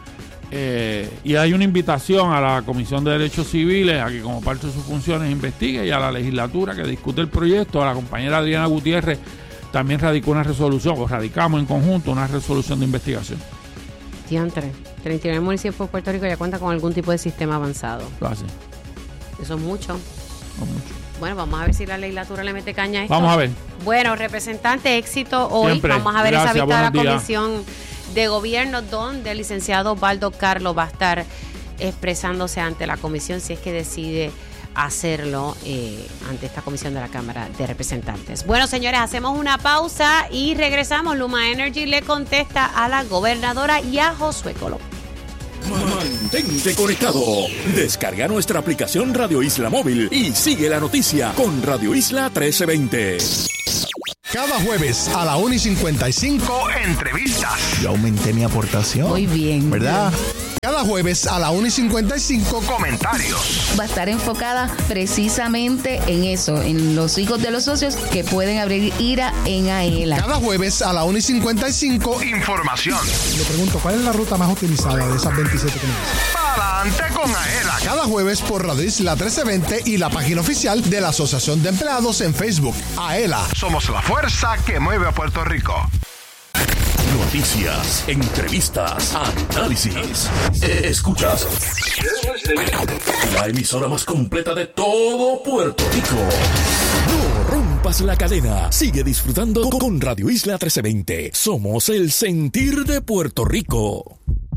Eh, y hay una invitación a la Comisión de Derechos Civiles a que, como parte de sus funciones, investigue, y a la legislatura que discute el proyecto. A la compañera Adriana Gutiérrez también radicó una resolución, o radicamos en conjunto una resolución de investigación. Diantre. treinta y nueve municipios de Puerto Rico ya cuentan con algún tipo de sistema avanzado. Lo hace. Eso es mucho. No mucho. Bueno, vamos a ver si la legislatura le mete caña a esto. Vamos a ver. Bueno, representante, éxito hoy. Siempre. Vamos a ver Gracias, esa vista de la buenos días. Comisión de Gobierno, donde el licenciado Osvaldo Carlos va a estar expresándose ante la comisión si es que decide hacerlo eh, ante esta comisión de la Cámara de Representantes. Bueno, señores, hacemos una pausa y regresamos. Luma Energy le contesta a la gobernadora y a Josué Colón. Mantente conectado. Descarga nuestra aplicación Radio Isla Móvil y sigue la noticia con Radio Isla trece veinte. Cada jueves a la una y cincuenta y cinco, entrevistas. Yo aumenté mi aportación. Muy bien. ¿Verdad? Cada jueves a la una y cincuenta y cinco, comentarios. Va a estar enfocada precisamente en eso, en los hijos de los socios que pueden abrir ira en AELA. Cada jueves a la una y cincuenta y cinco, información. Le pregunto, ¿cuál es la ruta más utilizada de esas veintisiete que me dicen? Adelante con AELA. Cada jueves por Radio Isla trece veinte y la página oficial de la Asociación de Empleados en Facebook. AELA. Somos la fuerza que mueve a Puerto Rico. Noticias, entrevistas, análisis. Escuchas la emisora más completa de todo Puerto Rico. No rompas la cadena. Sigue disfrutando con Radio Isla trece veinte. Somos el sentir de Puerto Rico.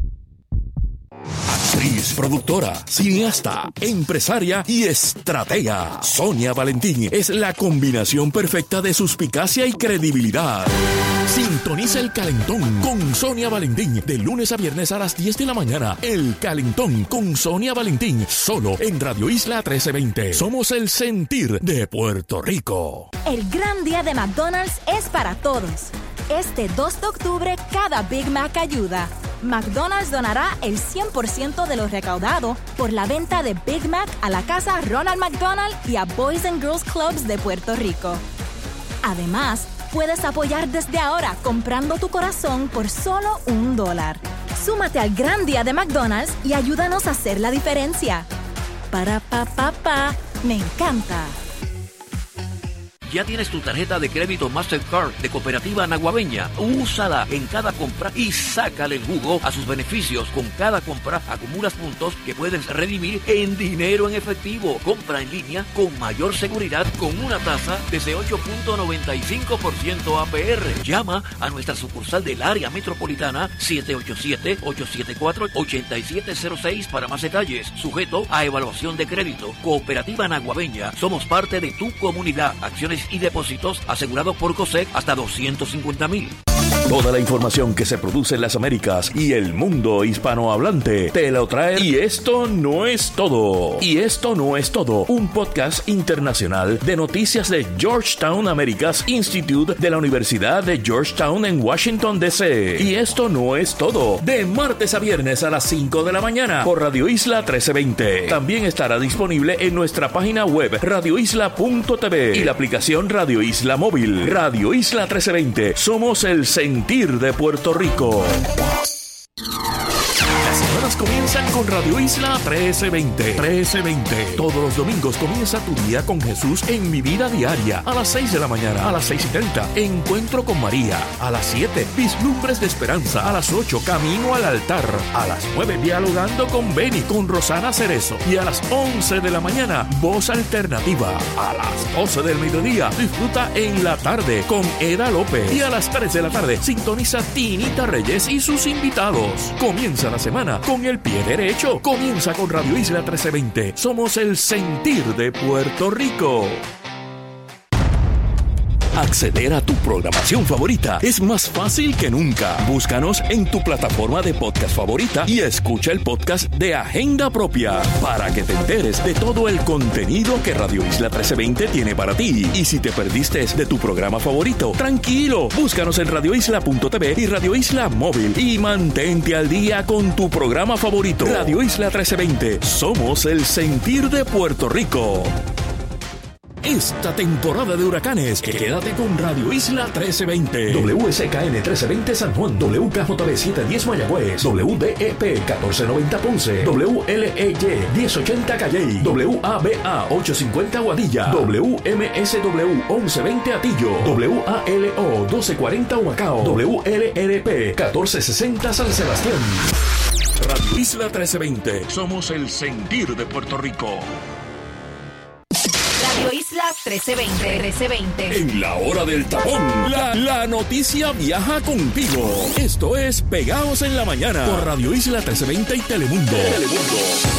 Actriz, productora, cineasta, empresaria y estratega. Sonia Valentín es la combinación perfecta de suspicacia y credibilidad. Sintoniza El Calentón con Sonia Valentín de lunes a viernes a las diez de la mañana. El Calentón con Sonia Valentín, solo en Radio Isla trece veinte. Somos el sentir de Puerto Rico. El gran día de McDonald's es para todos. Este dos de octubre, cada Big Mac ayuda. McDonald's donará el cien por ciento de lo recaudado por la venta de Big Mac a la Casa Ronald McDonald y a Boys and Girls Clubs de Puerto Rico. Además, puedes apoyar desde ahora comprando tu corazón por solo un dólar. Súmate al gran día de McDonald's y ayúdanos a hacer la diferencia. Para pa pa pa, me encanta. ¿Ya tienes tu tarjeta de crédito Mastercard de Cooperativa Naguabeña? Úsala en cada compra y sácale el jugo a sus beneficios. Con cada compra acumulas puntos que puedes redimir en dinero en efectivo. Compra en línea con mayor seguridad con una tasa desde ocho punto noventa y cinco por ciento A P R. Llama a nuestra sucursal del área metropolitana siete ocho siete, ocho siete cuatro, ocho siete cero seis para más detalles. Sujeto a evaluación de crédito. Cooperativa Naguabeña. Somos parte de tu comunidad. Acciones y depósitos asegurados por COSEC hasta doscientos cincuenta mil. Toda la información que se produce en las Américas y el mundo hispanohablante te lo trae. Y esto no es todo. Y esto no es todo. Un podcast internacional de noticias de Georgetown Americas Institute de la Universidad de Georgetown en Washington, D C Y esto no es todo. De martes a viernes a las cinco de la mañana por Radio Isla trece veinte. También estará disponible en nuestra página web radio isla punto t v y la aplicación Radio Isla Móvil. Radio Isla trece veinte. Somos el sentir de Puerto Rico. Las semanas comienzan con Radio Isla trece veinte. trece veinte. Todos los domingos comienza tu día con Jesús en Mi Vida Diaria. A las seis de la mañana, a las seis y treinta, Encuentro con María. A las siete, Vislumbres de Esperanza. A las ocho, Camino al Altar. A las nueve, Dialogando con Beni, con Rosana Cerezo. Y a las once de la mañana, Voz Alternativa. A las doce del mediodía, disfruta En la Tarde con Eda López. Y a las tres de la tarde, sintoniza Tinita Reyes y sus invitados. Comienza la semana con el pie derecho. Comienza con Radio Isla trece veinte. Somos el sentir de Puerto Rico. Acceder a tu programación favorita es más fácil que nunca. Búscanos en tu plataforma de podcast favorita y escucha el podcast de Agenda Propia para que te enteres de todo el contenido que Radio Isla trece veinte tiene para ti. Y si te perdiste de tu programa favorito, tranquilo, búscanos en radio isla punto t v y Radio Isla Móvil y mantente al día con tu programa favorito. Radio Isla trece veinte, somos el sentir de Puerto Rico. esta temporada de huracanes. Quédate con Radio Isla trece veinte. W S K N trece veinte San Juan, W K J B setecientos diez Mayagüez, W D E P catorce noventa Ponce, W L E Y diez ochenta Calley, W A B A ochocientos cincuenta Guadilla, W M S W once veinte Atillo, W A L O doce cuarenta Humacao, W L R P catorce sesenta San Sebastián. Radio Isla trece veinte. Somos el sentir de Puerto Rico. Radio Isla trece veinte. trece veinte. En la hora del tapón, la, la noticia viaja contigo. Esto es Pegados en la Mañana por Radio Isla trece veinte y Telemundo. Telemundo.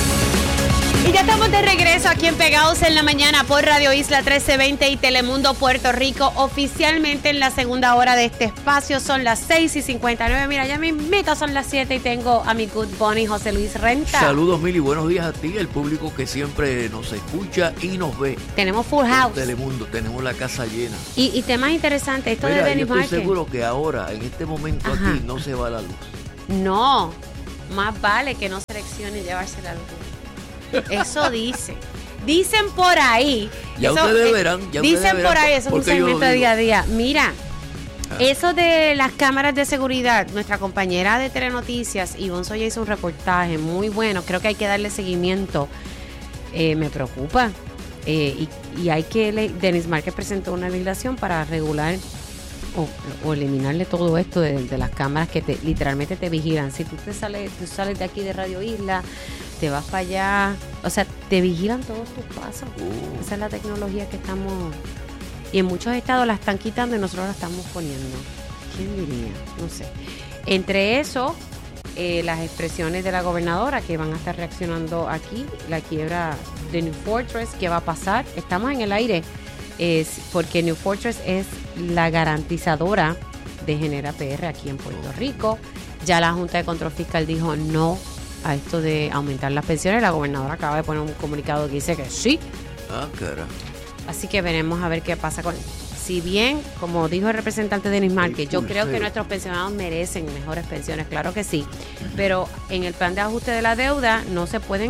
Y ya estamos de regreso aquí en Pegados en la Mañana por Radio Isla trece veinte y Telemundo Puerto Rico. Oficialmente en la segunda hora de este espacio son las seis y cincuenta y nueve. Mira, ya me invito, son las siete y tengo a mi good bunny José Luis Renta. Saludos, Mili, buenos días a ti, el público que siempre nos escucha y nos ve. Tenemos full house. Telemundo, tenemos la casa llena. Y, y temas interesantes, esto Mira, de Denis yo estoy Márquez. seguro que ahora, en este momento Ajá. aquí, no se va la luz. No, más vale que no seleccione llevarse la luz. Eso dice. Dicen por ahí. Ya eso, ustedes eh, verán. Ya dicen ustedes por verán ahí, eso es un porque yo lo segmento de digo. día a día. Mira, Ah. eso de las cámaras de seguridad, nuestra compañera de Telenoticias, Ivonne Soya, hizo un reportaje muy bueno. Creo que hay que darle seguimiento. Eh, me preocupa. Eh, y, y hay que. Le, Denis Márquez presentó una legislación para regular o, o eliminarle todo esto de, de las cámaras que te, literalmente te vigilan. Si tú te sales, tú sales de aquí de Radio Isla, te vas para allá, o sea, te vigilan todos tus pasos. Oh. Esa es la tecnología que estamos, y en muchos estados la están quitando y nosotros la estamos poniendo. ¿Quién diría? No sé. Entre eso, eh, las expresiones de la gobernadora que van a estar reaccionando aquí, la quiebra de New Fortress, ¿qué va a pasar? Estamos en el aire, es porque New Fortress es la garantizadora de Genera P R aquí en Puerto Rico. Ya la Junta de Control Fiscal dijo no a esto de aumentar las pensiones. La gobernadora acaba de poner un comunicado que dice que sí. Ah, cara. Así que veremos a ver qué pasa con... Si bien, como dijo el representante Denis Márquez, yo creo que nuestros pensionados merecen mejores pensiones, claro que sí, pero en el plan de ajuste de la deuda no se pueden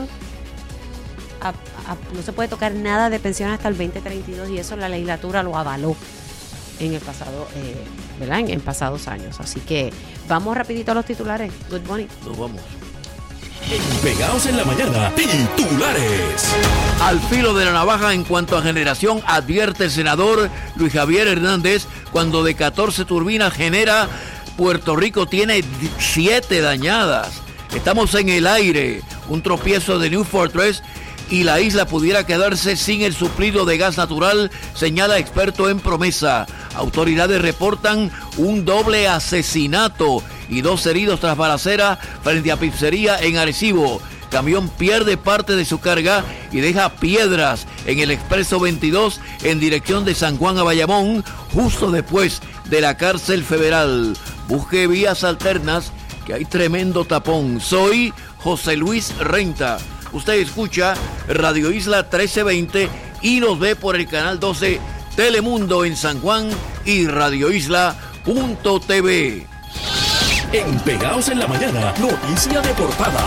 a, a, no se puede tocar nada de pensiones hasta el veinte treinta y dos, y eso la legislatura lo avaló en el pasado, eh, ¿verdad? En, en pasados años. Así que vamos rapidito a los titulares. Good morning. Nos vamos. Pegados en la Mañana, titulares. Al filo de la navaja en cuanto a generación, advierte el senador Luis Javier Hernández, cuando de catorce turbinas genera, Puerto Rico tiene siete dañadas. Estamos en el aire, un tropiezo de New Fortress y la isla pudiera quedarse sin el suplido de gas natural, señala experto en promesa. Autoridades reportan un doble asesinato y dos heridos tras balacera frente a pizzería en Arecibo. Camión pierde parte de su carga y deja piedras en el expreso veintidós en dirección de San Juan a Bayamón, justo después de la cárcel federal. Busque vías alternas, que hay tremendo tapón. Soy José Luis Renta. Usted escucha Radio Isla trece veinte y nos ve por el canal doce Telemundo en San Juan y radio isla punto t v. En Pegados en la Mañana, noticia de portada.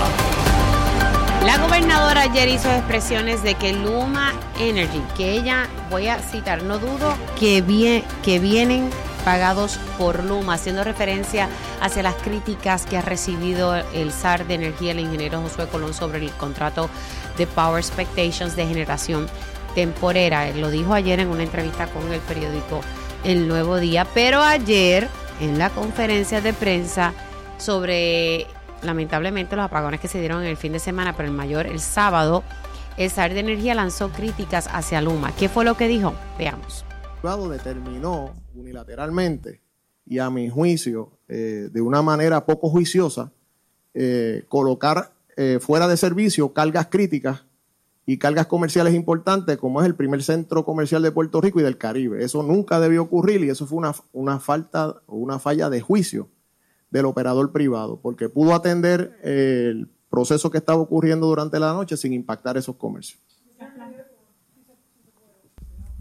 La gobernadora ayer hizo expresiones de que Luma Energy, que ella, voy a citar, no dudo que, vie, que vienen pagados por Luma, haciendo referencia hacia las críticas que ha recibido el S A R de Energía, el ingeniero Josué Colón, sobre el contrato de Power Expectations de generación temporera. Él lo dijo ayer en una entrevista con el periódico El Nuevo Día, pero ayer en la conferencia de prensa sobre, lamentablemente, los apagones que se dieron en el fin de semana, pero el mayor el sábado, el S A R de Energía lanzó críticas hacia Luma. ¿Qué fue lo que dijo? Veamos. El juzgado determinó unilateralmente y a mi juicio eh, de una manera poco juiciosa eh, colocar eh, fuera de servicio cargas críticas y cargas comerciales importantes, como es el primer centro comercial de Puerto Rico y del Caribe. Eso nunca debió ocurrir y eso fue una, una falta o una falla de juicio del operador privado, porque pudo atender eh, el proceso que estaba ocurriendo durante la noche sin impactar esos comercios.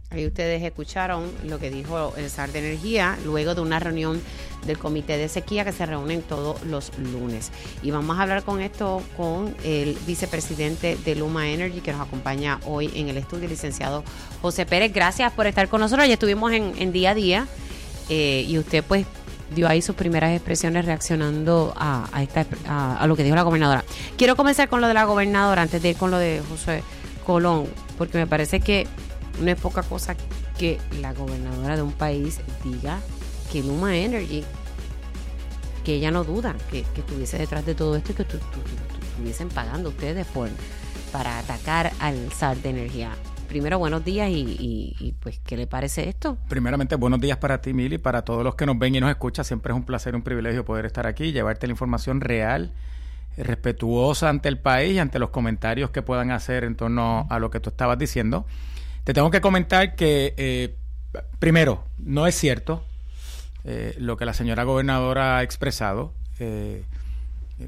Ahí ustedes escucharon lo que dijo el S A R de Energía luego de una reunión del Comité de Sequía que se reúnen todos los lunes. Y vamos a hablar con esto con el vicepresidente de Luma Energy que nos acompaña hoy en el estudio, el licenciado José Pérez. Gracias por estar con nosotros. Ya estuvimos en, en día a día eh, y usted pues dio ahí sus primeras expresiones reaccionando a, a, esta, a, a lo que dijo la gobernadora. Quiero comenzar con lo de la gobernadora antes de ir con lo de José Colón, porque me parece que no es poca cosa que la gobernadora de un país diga que Luma Energy, que ella no duda que, que estuviese detrás de todo esto y que tu, tu, tu, tu, estuviesen pagando ustedes por para atacar al S A R de Energía. Primero, buenos días y, y, y pues, ¿qué le parece esto? Primeramente, buenos días para ti, Mili, para todos los que nos ven y nos escuchan. Siempre es un placer, un privilegio poder estar aquí y llevarte la información real, respetuosa ante el país y ante los comentarios que puedan hacer en torno a lo que tú estabas diciendo. Te tengo que comentar que, eh, primero, no es cierto eh, lo que la señora gobernadora ha expresado. Eh, eh,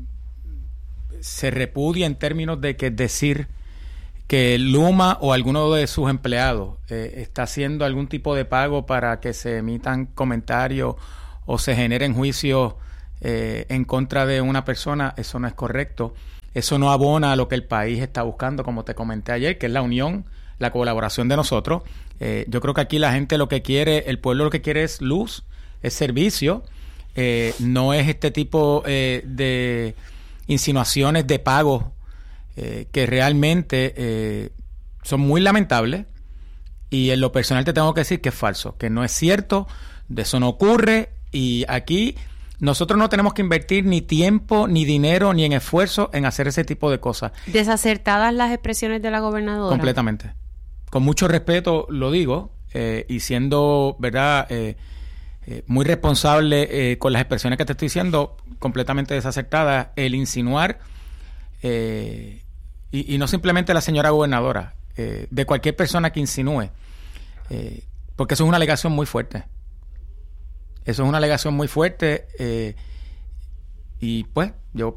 se repudia en términos de que decir que Luma o alguno de sus empleados eh, está haciendo algún tipo de pago para que se emitan comentarios o se generen juicios eh, en contra de una persona. Eso no es correcto. Eso no abona a lo que el país está buscando, como te comenté ayer, que es la unión, la colaboración de nosotros. Eh, yo creo que aquí la gente lo que quiere, el pueblo lo que quiere es luz, es servicio, eh, no es este tipo eh, de insinuaciones de pago eh, que realmente eh, son muy lamentables, y en lo personal te tengo que decir que es falso, que no es cierto, de eso no ocurre, y aquí nosotros no tenemos que invertir ni tiempo, ni dinero, ni en esfuerzo en hacer ese tipo de cosas. ¿Desacertadas las expresiones de la gobernadora? Completamente. Con mucho respeto lo digo, eh, y siendo, ¿verdad?, eh, eh, muy responsable eh, con las expresiones que te estoy diciendo, completamente desacertadas, el insinuar, eh, y, y no simplemente la señora gobernadora, eh, de cualquier persona que insinúe, eh, porque eso es una alegación muy fuerte. Eso es una alegación muy fuerte, eh, y pues yo,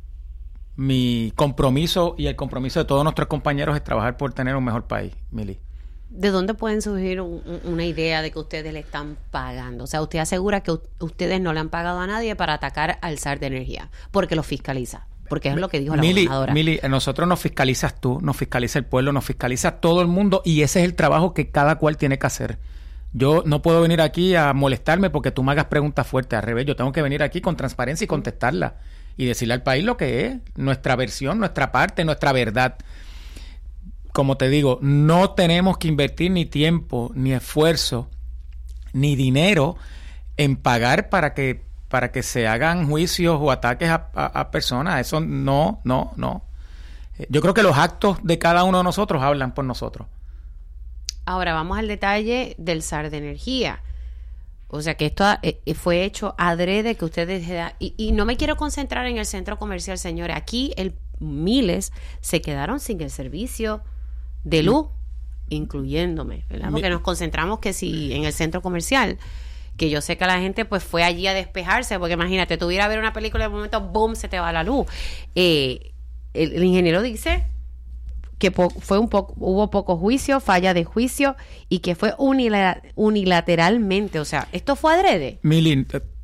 mi compromiso y el compromiso de todos nuestros compañeros es trabajar por tener un mejor país, Mili. ¿De dónde pueden surgir un, un, una idea de que ustedes le están pagando? O sea, usted asegura que u- ustedes no le han pagado a nadie para atacar al S A R de Energía, porque lo fiscaliza, porque es lo que dijo la Mili, gobernadora. Mili, nosotros nos fiscalizas tú, nos fiscaliza el pueblo, nos fiscaliza todo el mundo, y ese es el trabajo que cada cual tiene que hacer. Yo no puedo venir aquí a molestarme porque tú me hagas preguntas fuertes. Al revés, yo tengo que venir aquí con transparencia y contestarla y decirle al país lo que es, nuestra versión, nuestra parte, nuestra verdad. Como te digo, no tenemos que invertir ni tiempo, ni esfuerzo, ni dinero en pagar para que para que se hagan juicios o ataques a, a, a personas. Eso no, no, no. Yo creo que los actos de cada uno de nosotros hablan por nosotros. Ahora vamos al detalle del S A R de Energía. O sea que esto eh, fue hecho adrede, que ustedes... Y, y no me quiero concentrar en el centro comercial, señores. Aquí el, miles se quedaron sin el servicio de luz, incluyéndome, ¿verdad? Porque nos concentramos que si en el centro comercial, que yo sé que la gente pues fue allí a despejarse, porque imagínate, tú ir a ver una película y de momento, boom, se te va la luz. Eh, el, el ingeniero dice que po- fue un poco, hubo poco juicio, falla de juicio, y que fue unila- unilateralmente. O sea, ¿esto fue adrede? Mili,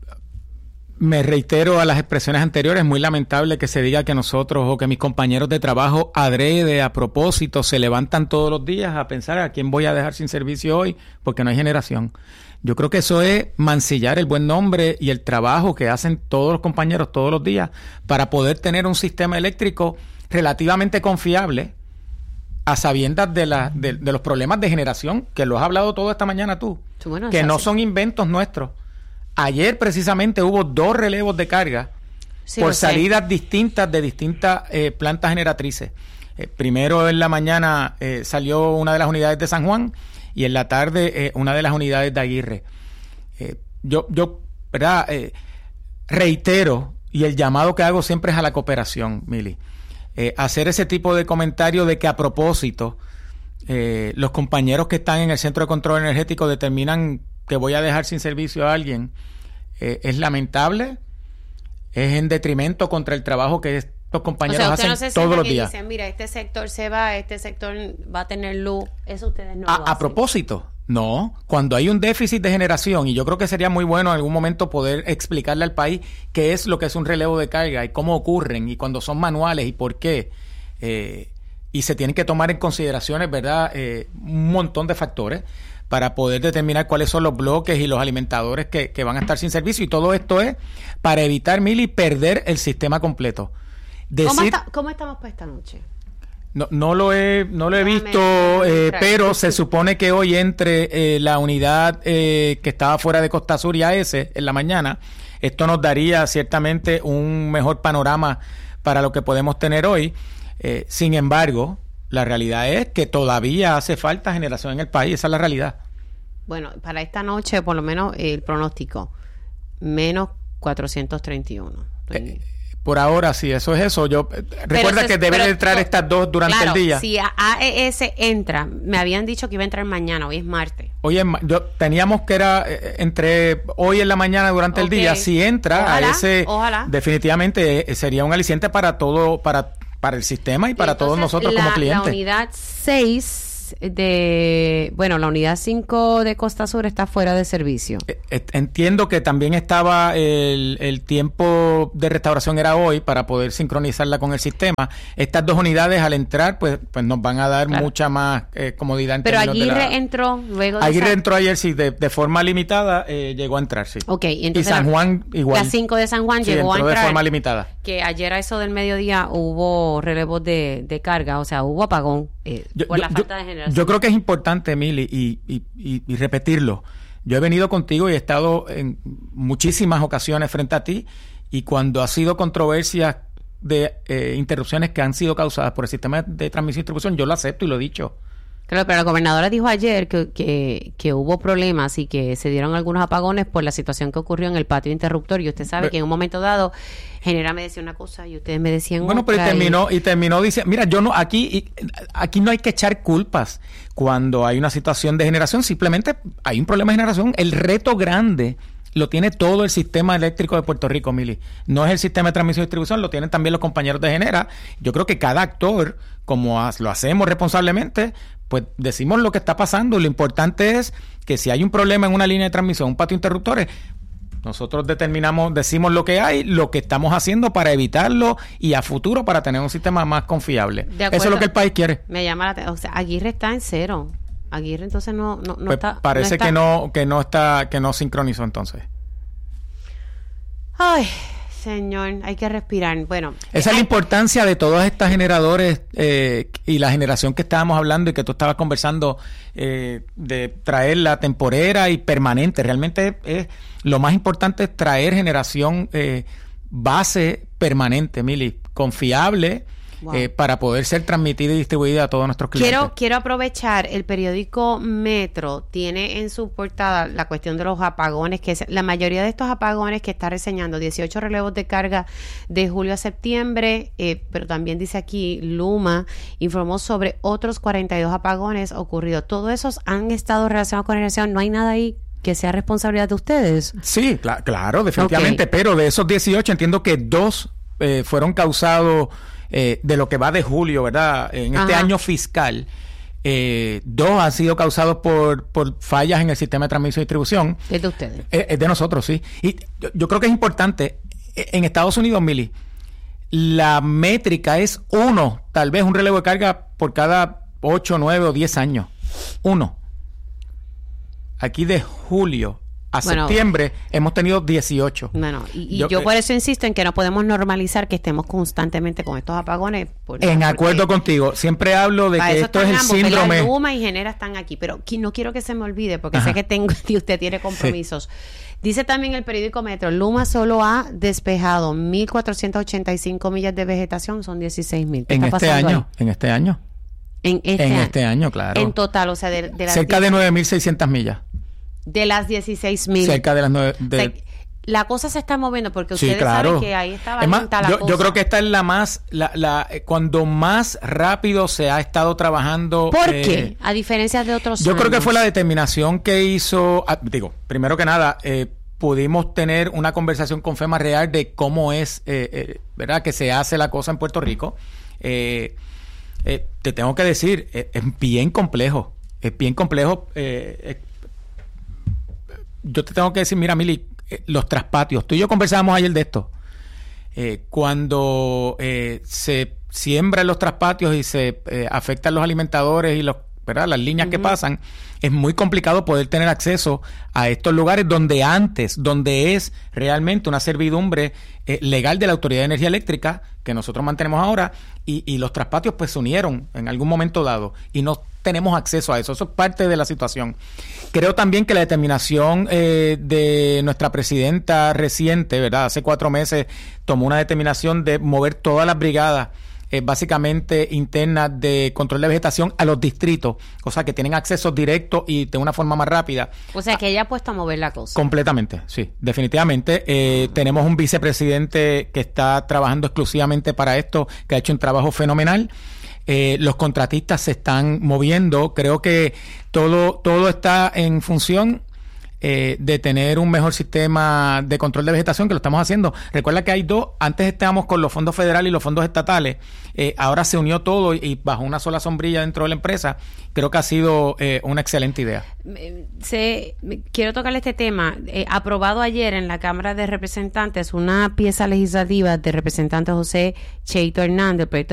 me reitero a las expresiones anteriores. Es muy lamentable que se diga que nosotros o que mis compañeros de trabajo adrede, a propósito, se levantan todos los días a pensar a quién voy a dejar sin servicio hoy porque no hay generación. Yo creo que eso es mancillar el buen nombre y el trabajo que hacen todos los compañeros todos los días para poder tener un sistema eléctrico relativamente confiable, a sabiendas de, la, de, de los problemas de generación, que lo has hablado todo esta mañana tú, Bueno, que no sí. son inventos nuestros. Ayer precisamente hubo dos relevos de carga Sí, por lo sé. salidas distintas de distintas eh, plantas generatrices. Eh, primero en la mañana eh, salió una de las unidades de San Juan y en la tarde eh, una de las unidades de Aguirre. Eh, yo, yo, ¿verdad? Eh, reitero, y el llamado que hago siempre es a la cooperación, Mili. Eh, hacer ese tipo de comentario de que a propósito eh, los compañeros que están en el Centro de Control Energético determinan que voy a dejar sin servicio a alguien, eh, es lamentable, es en detrimento contra el trabajo que es, los compañeros o sea, usted hacen no se todos sienta los que días. dicen, mira, este sector se va, este sector va a tener luz. Eso ustedes no A, lo hacen. a propósito, no. Cuando hay un déficit de generación, y yo creo que sería muy bueno en algún momento poder explicarle al país qué es lo que es un relevo de carga y cómo ocurren y cuando son manuales y por qué. Eh, y se tienen que tomar en consideraciones, ¿verdad? Eh, un montón de factores para poder determinar cuáles son los bloques y los alimentadores que, que van a estar sin servicio. Y todo esto es para evitar, Mili, perder el sistema completo. Decir, ¿Cómo, está, ¿Cómo estamos para esta noche? No, no lo he, no lo he Déjame, visto, eh, pero se supone que hoy entre eh, la unidad eh, que estaba fuera de Costa Sur y A S en la mañana. Esto nos daría ciertamente un mejor panorama para lo que podemos tener hoy. Eh, sin embargo, la realidad es que todavía hace falta generación en el país. Esa es la realidad. Bueno, para esta noche, por lo menos el pronóstico, menos cuatrocientos treinta y uno. Eh, Por ahora, sí, eso es eso. Yo recuerda se, que deben entrar estas dos durante claro, el día. Si A E S entra, me habían dicho que iba a entrar mañana, hoy es martes. Hoy es, yo teníamos que era eh, entre hoy en la mañana durante okay. el día. Si entra ojalá, A E S, ojalá. definitivamente eh, sería un aliciente para todo, para para el sistema y para Entonces, todos nosotros la, como clientes. La unidad seis de, bueno, la unidad cinco de Costa Sur está fuera de servicio. Entiendo que también estaba el, el tiempo de restauración era hoy para poder sincronizarla con el sistema. Estas dos unidades al entrar pues pues nos van a dar claro. mucha más eh, comodidad en Pero Aguirre de la... entró luego de Aguirre esa... entró ayer sí de, de forma limitada eh, llegó a entrar sí. Okay, entonces y San Juan la, igual. La cinco de San Juan sí, llegó a entrar de forma limitada. Que ayer a eso del mediodía hubo relevos de, de carga, o sea, hubo apagón eh, yo, por yo, la falta de generación. Yo creo que es importante, Emily, y, y, y, y repetirlo. Yo he venido contigo y he estado en muchísimas ocasiones frente a ti y cuando ha sido controversia de eh, interrupciones que han sido causadas por el sistema de transmisión y distribución, yo lo acepto y lo he dicho. Claro, pero la gobernadora dijo ayer que, que, que hubo problemas y que se dieron algunos apagones por la situación que ocurrió en el patio interruptor. Y usted sabe pero, que en un momento dado, Genera me decía una cosa y ustedes me decían bueno, otra. Bueno, pero y terminó, y, y terminó diciendo, mira, yo no, aquí, aquí no hay que echar culpas cuando hay una situación de generación, simplemente hay un problema de generación. El reto grande lo tiene todo el sistema eléctrico de Puerto Rico, Mili. No es el sistema de transmisión y distribución, lo tienen también los compañeros de Genera. Yo creo que cada actor, como lo hacemos responsablemente, pues decimos lo que está pasando. Lo importante es que si hay un problema en una línea de transmisión, un patio de interruptores, nosotros determinamos, decimos lo que hay, lo que estamos haciendo para evitarlo y a futuro para tener un sistema más confiable. Eso es lo que el país quiere. Me llama la atención. O sea, Aguirre está en cero. Aguirre entonces no, no, no pues está. Parece no está... que no, que no está, que no sincronizó entonces. Ay, señor, hay que respirar. Bueno, esa es la importancia de todos estos generadores eh, y la generación que estábamos hablando y que tú estabas conversando eh, de traerla temporera y permanente. Realmente es, es lo más importante es traer generación eh, base permanente, Mili, confiable. Wow. Eh, para poder ser transmitida y distribuida a todos nuestros clientes. Quiero, quiero aprovechar, el periódico Metro tiene en su portada la cuestión de los apagones, que es la mayoría de estos apagones que está reseñando, dieciocho relevos de carga de julio a septiembre, eh, pero también dice aquí, Luma informó sobre otros cuarenta y dos apagones ocurridos. Todos esos han estado relacionados con generación, no hay nada ahí que sea responsabilidad de ustedes. Sí, cl- claro, definitivamente, okay. Pero de esos dieciocho entiendo que dos eh, fueron causados Eh, de lo que va de julio, ¿verdad? En este Ajá. año fiscal, eh, dos han sido causados por, por fallas en el sistema de transmisión y distribución. ¿Es de ustedes? Eh, es de nosotros, sí. Y yo, yo creo que es importante, en Estados Unidos, Mili, la métrica es uno, tal vez un relevo de carga por cada ocho, nueve o diez años. Uno. Aquí de julio a bueno, septiembre hemos tenido dieciocho. Bueno, y, y yo, yo por eso insisto en que no podemos normalizar que estemos constantemente con estos apagones. Por, en acuerdo contigo. Siempre hablo de que esto es el ambos, síndrome. Luma y Genera están aquí, pero no quiero que se me olvide porque Ajá. sé que tengo y usted tiene compromisos. Sí. Dice también el periódico Metro, Luma solo ha despejado mil cuatrocientas ochenta y cinco millas de vegetación, son dieciséis mil. En este año, ahí? en este año. En este en año. este año, claro. En total, o sea, de, de las cerca de nueve mil seiscientas millas. De las dieciséis mil. Cerca de las nueve. De... O sea, la cosa se está moviendo porque ustedes sí, claro. saben que ahí estaba es más, la yo, cosa. yo creo que esta es la más, la, la, cuando más rápido se ha estado trabajando. ¿Por eh, qué? A diferencia de otros Yo años. creo que fue la determinación que hizo, ah, digo, primero que nada, eh, pudimos tener una conversación con FEMA real de cómo es, eh, eh, ¿verdad?, que se hace la cosa en Puerto Rico. Eh, eh, te tengo que decir, eh, es bien complejo, es bien complejo. Eh, eh, yo te tengo que decir, mira, Mili, eh, los traspatios, tú y yo conversábamos ayer de esto. Eh, cuando eh, se siembran los traspatios y se eh, afectan los alimentadores y los, ¿verdad?, las líneas uh-huh. que pasan, es muy complicado poder tener acceso a estos lugares donde antes, donde es realmente una servidumbre eh, legal de la Autoridad de Energía Eléctrica, que nosotros mantenemos ahora, y, y los traspatios pues se unieron en algún momento dado, y no tenemos acceso a eso. Eso es parte de la situación. Creo también que la determinación eh, de nuestra presidenta reciente, ¿verdad?, hace cuatro meses, tomó una determinación de mover todas las brigadas Eh, básicamente internas de control de vegetación a los distritos, o sea que tienen acceso directo y de una forma más rápida. O sea que ella ha puesto a mover la cosa. Completamente, sí, definitivamente. Eh, tenemos un vicepresidente que está trabajando exclusivamente para esto, que ha hecho un trabajo fenomenal. Eh, los contratistas se están moviendo. Creo que todo, todo está en función Eh, de tener un mejor sistema de control de vegetación, que lo estamos haciendo. Recuerda que hay dos, antes estábamos con los fondos federales y los fondos estatales, eh, ahora se unió todo y, y bajo una sola sombrilla dentro de la empresa. Creo que ha sido eh, una excelente idea. Se, quiero tocarle este tema. Eh, aprobado ayer en la Cámara de Representantes una pieza legislativa del representante José Cheito Hernández, el proyecto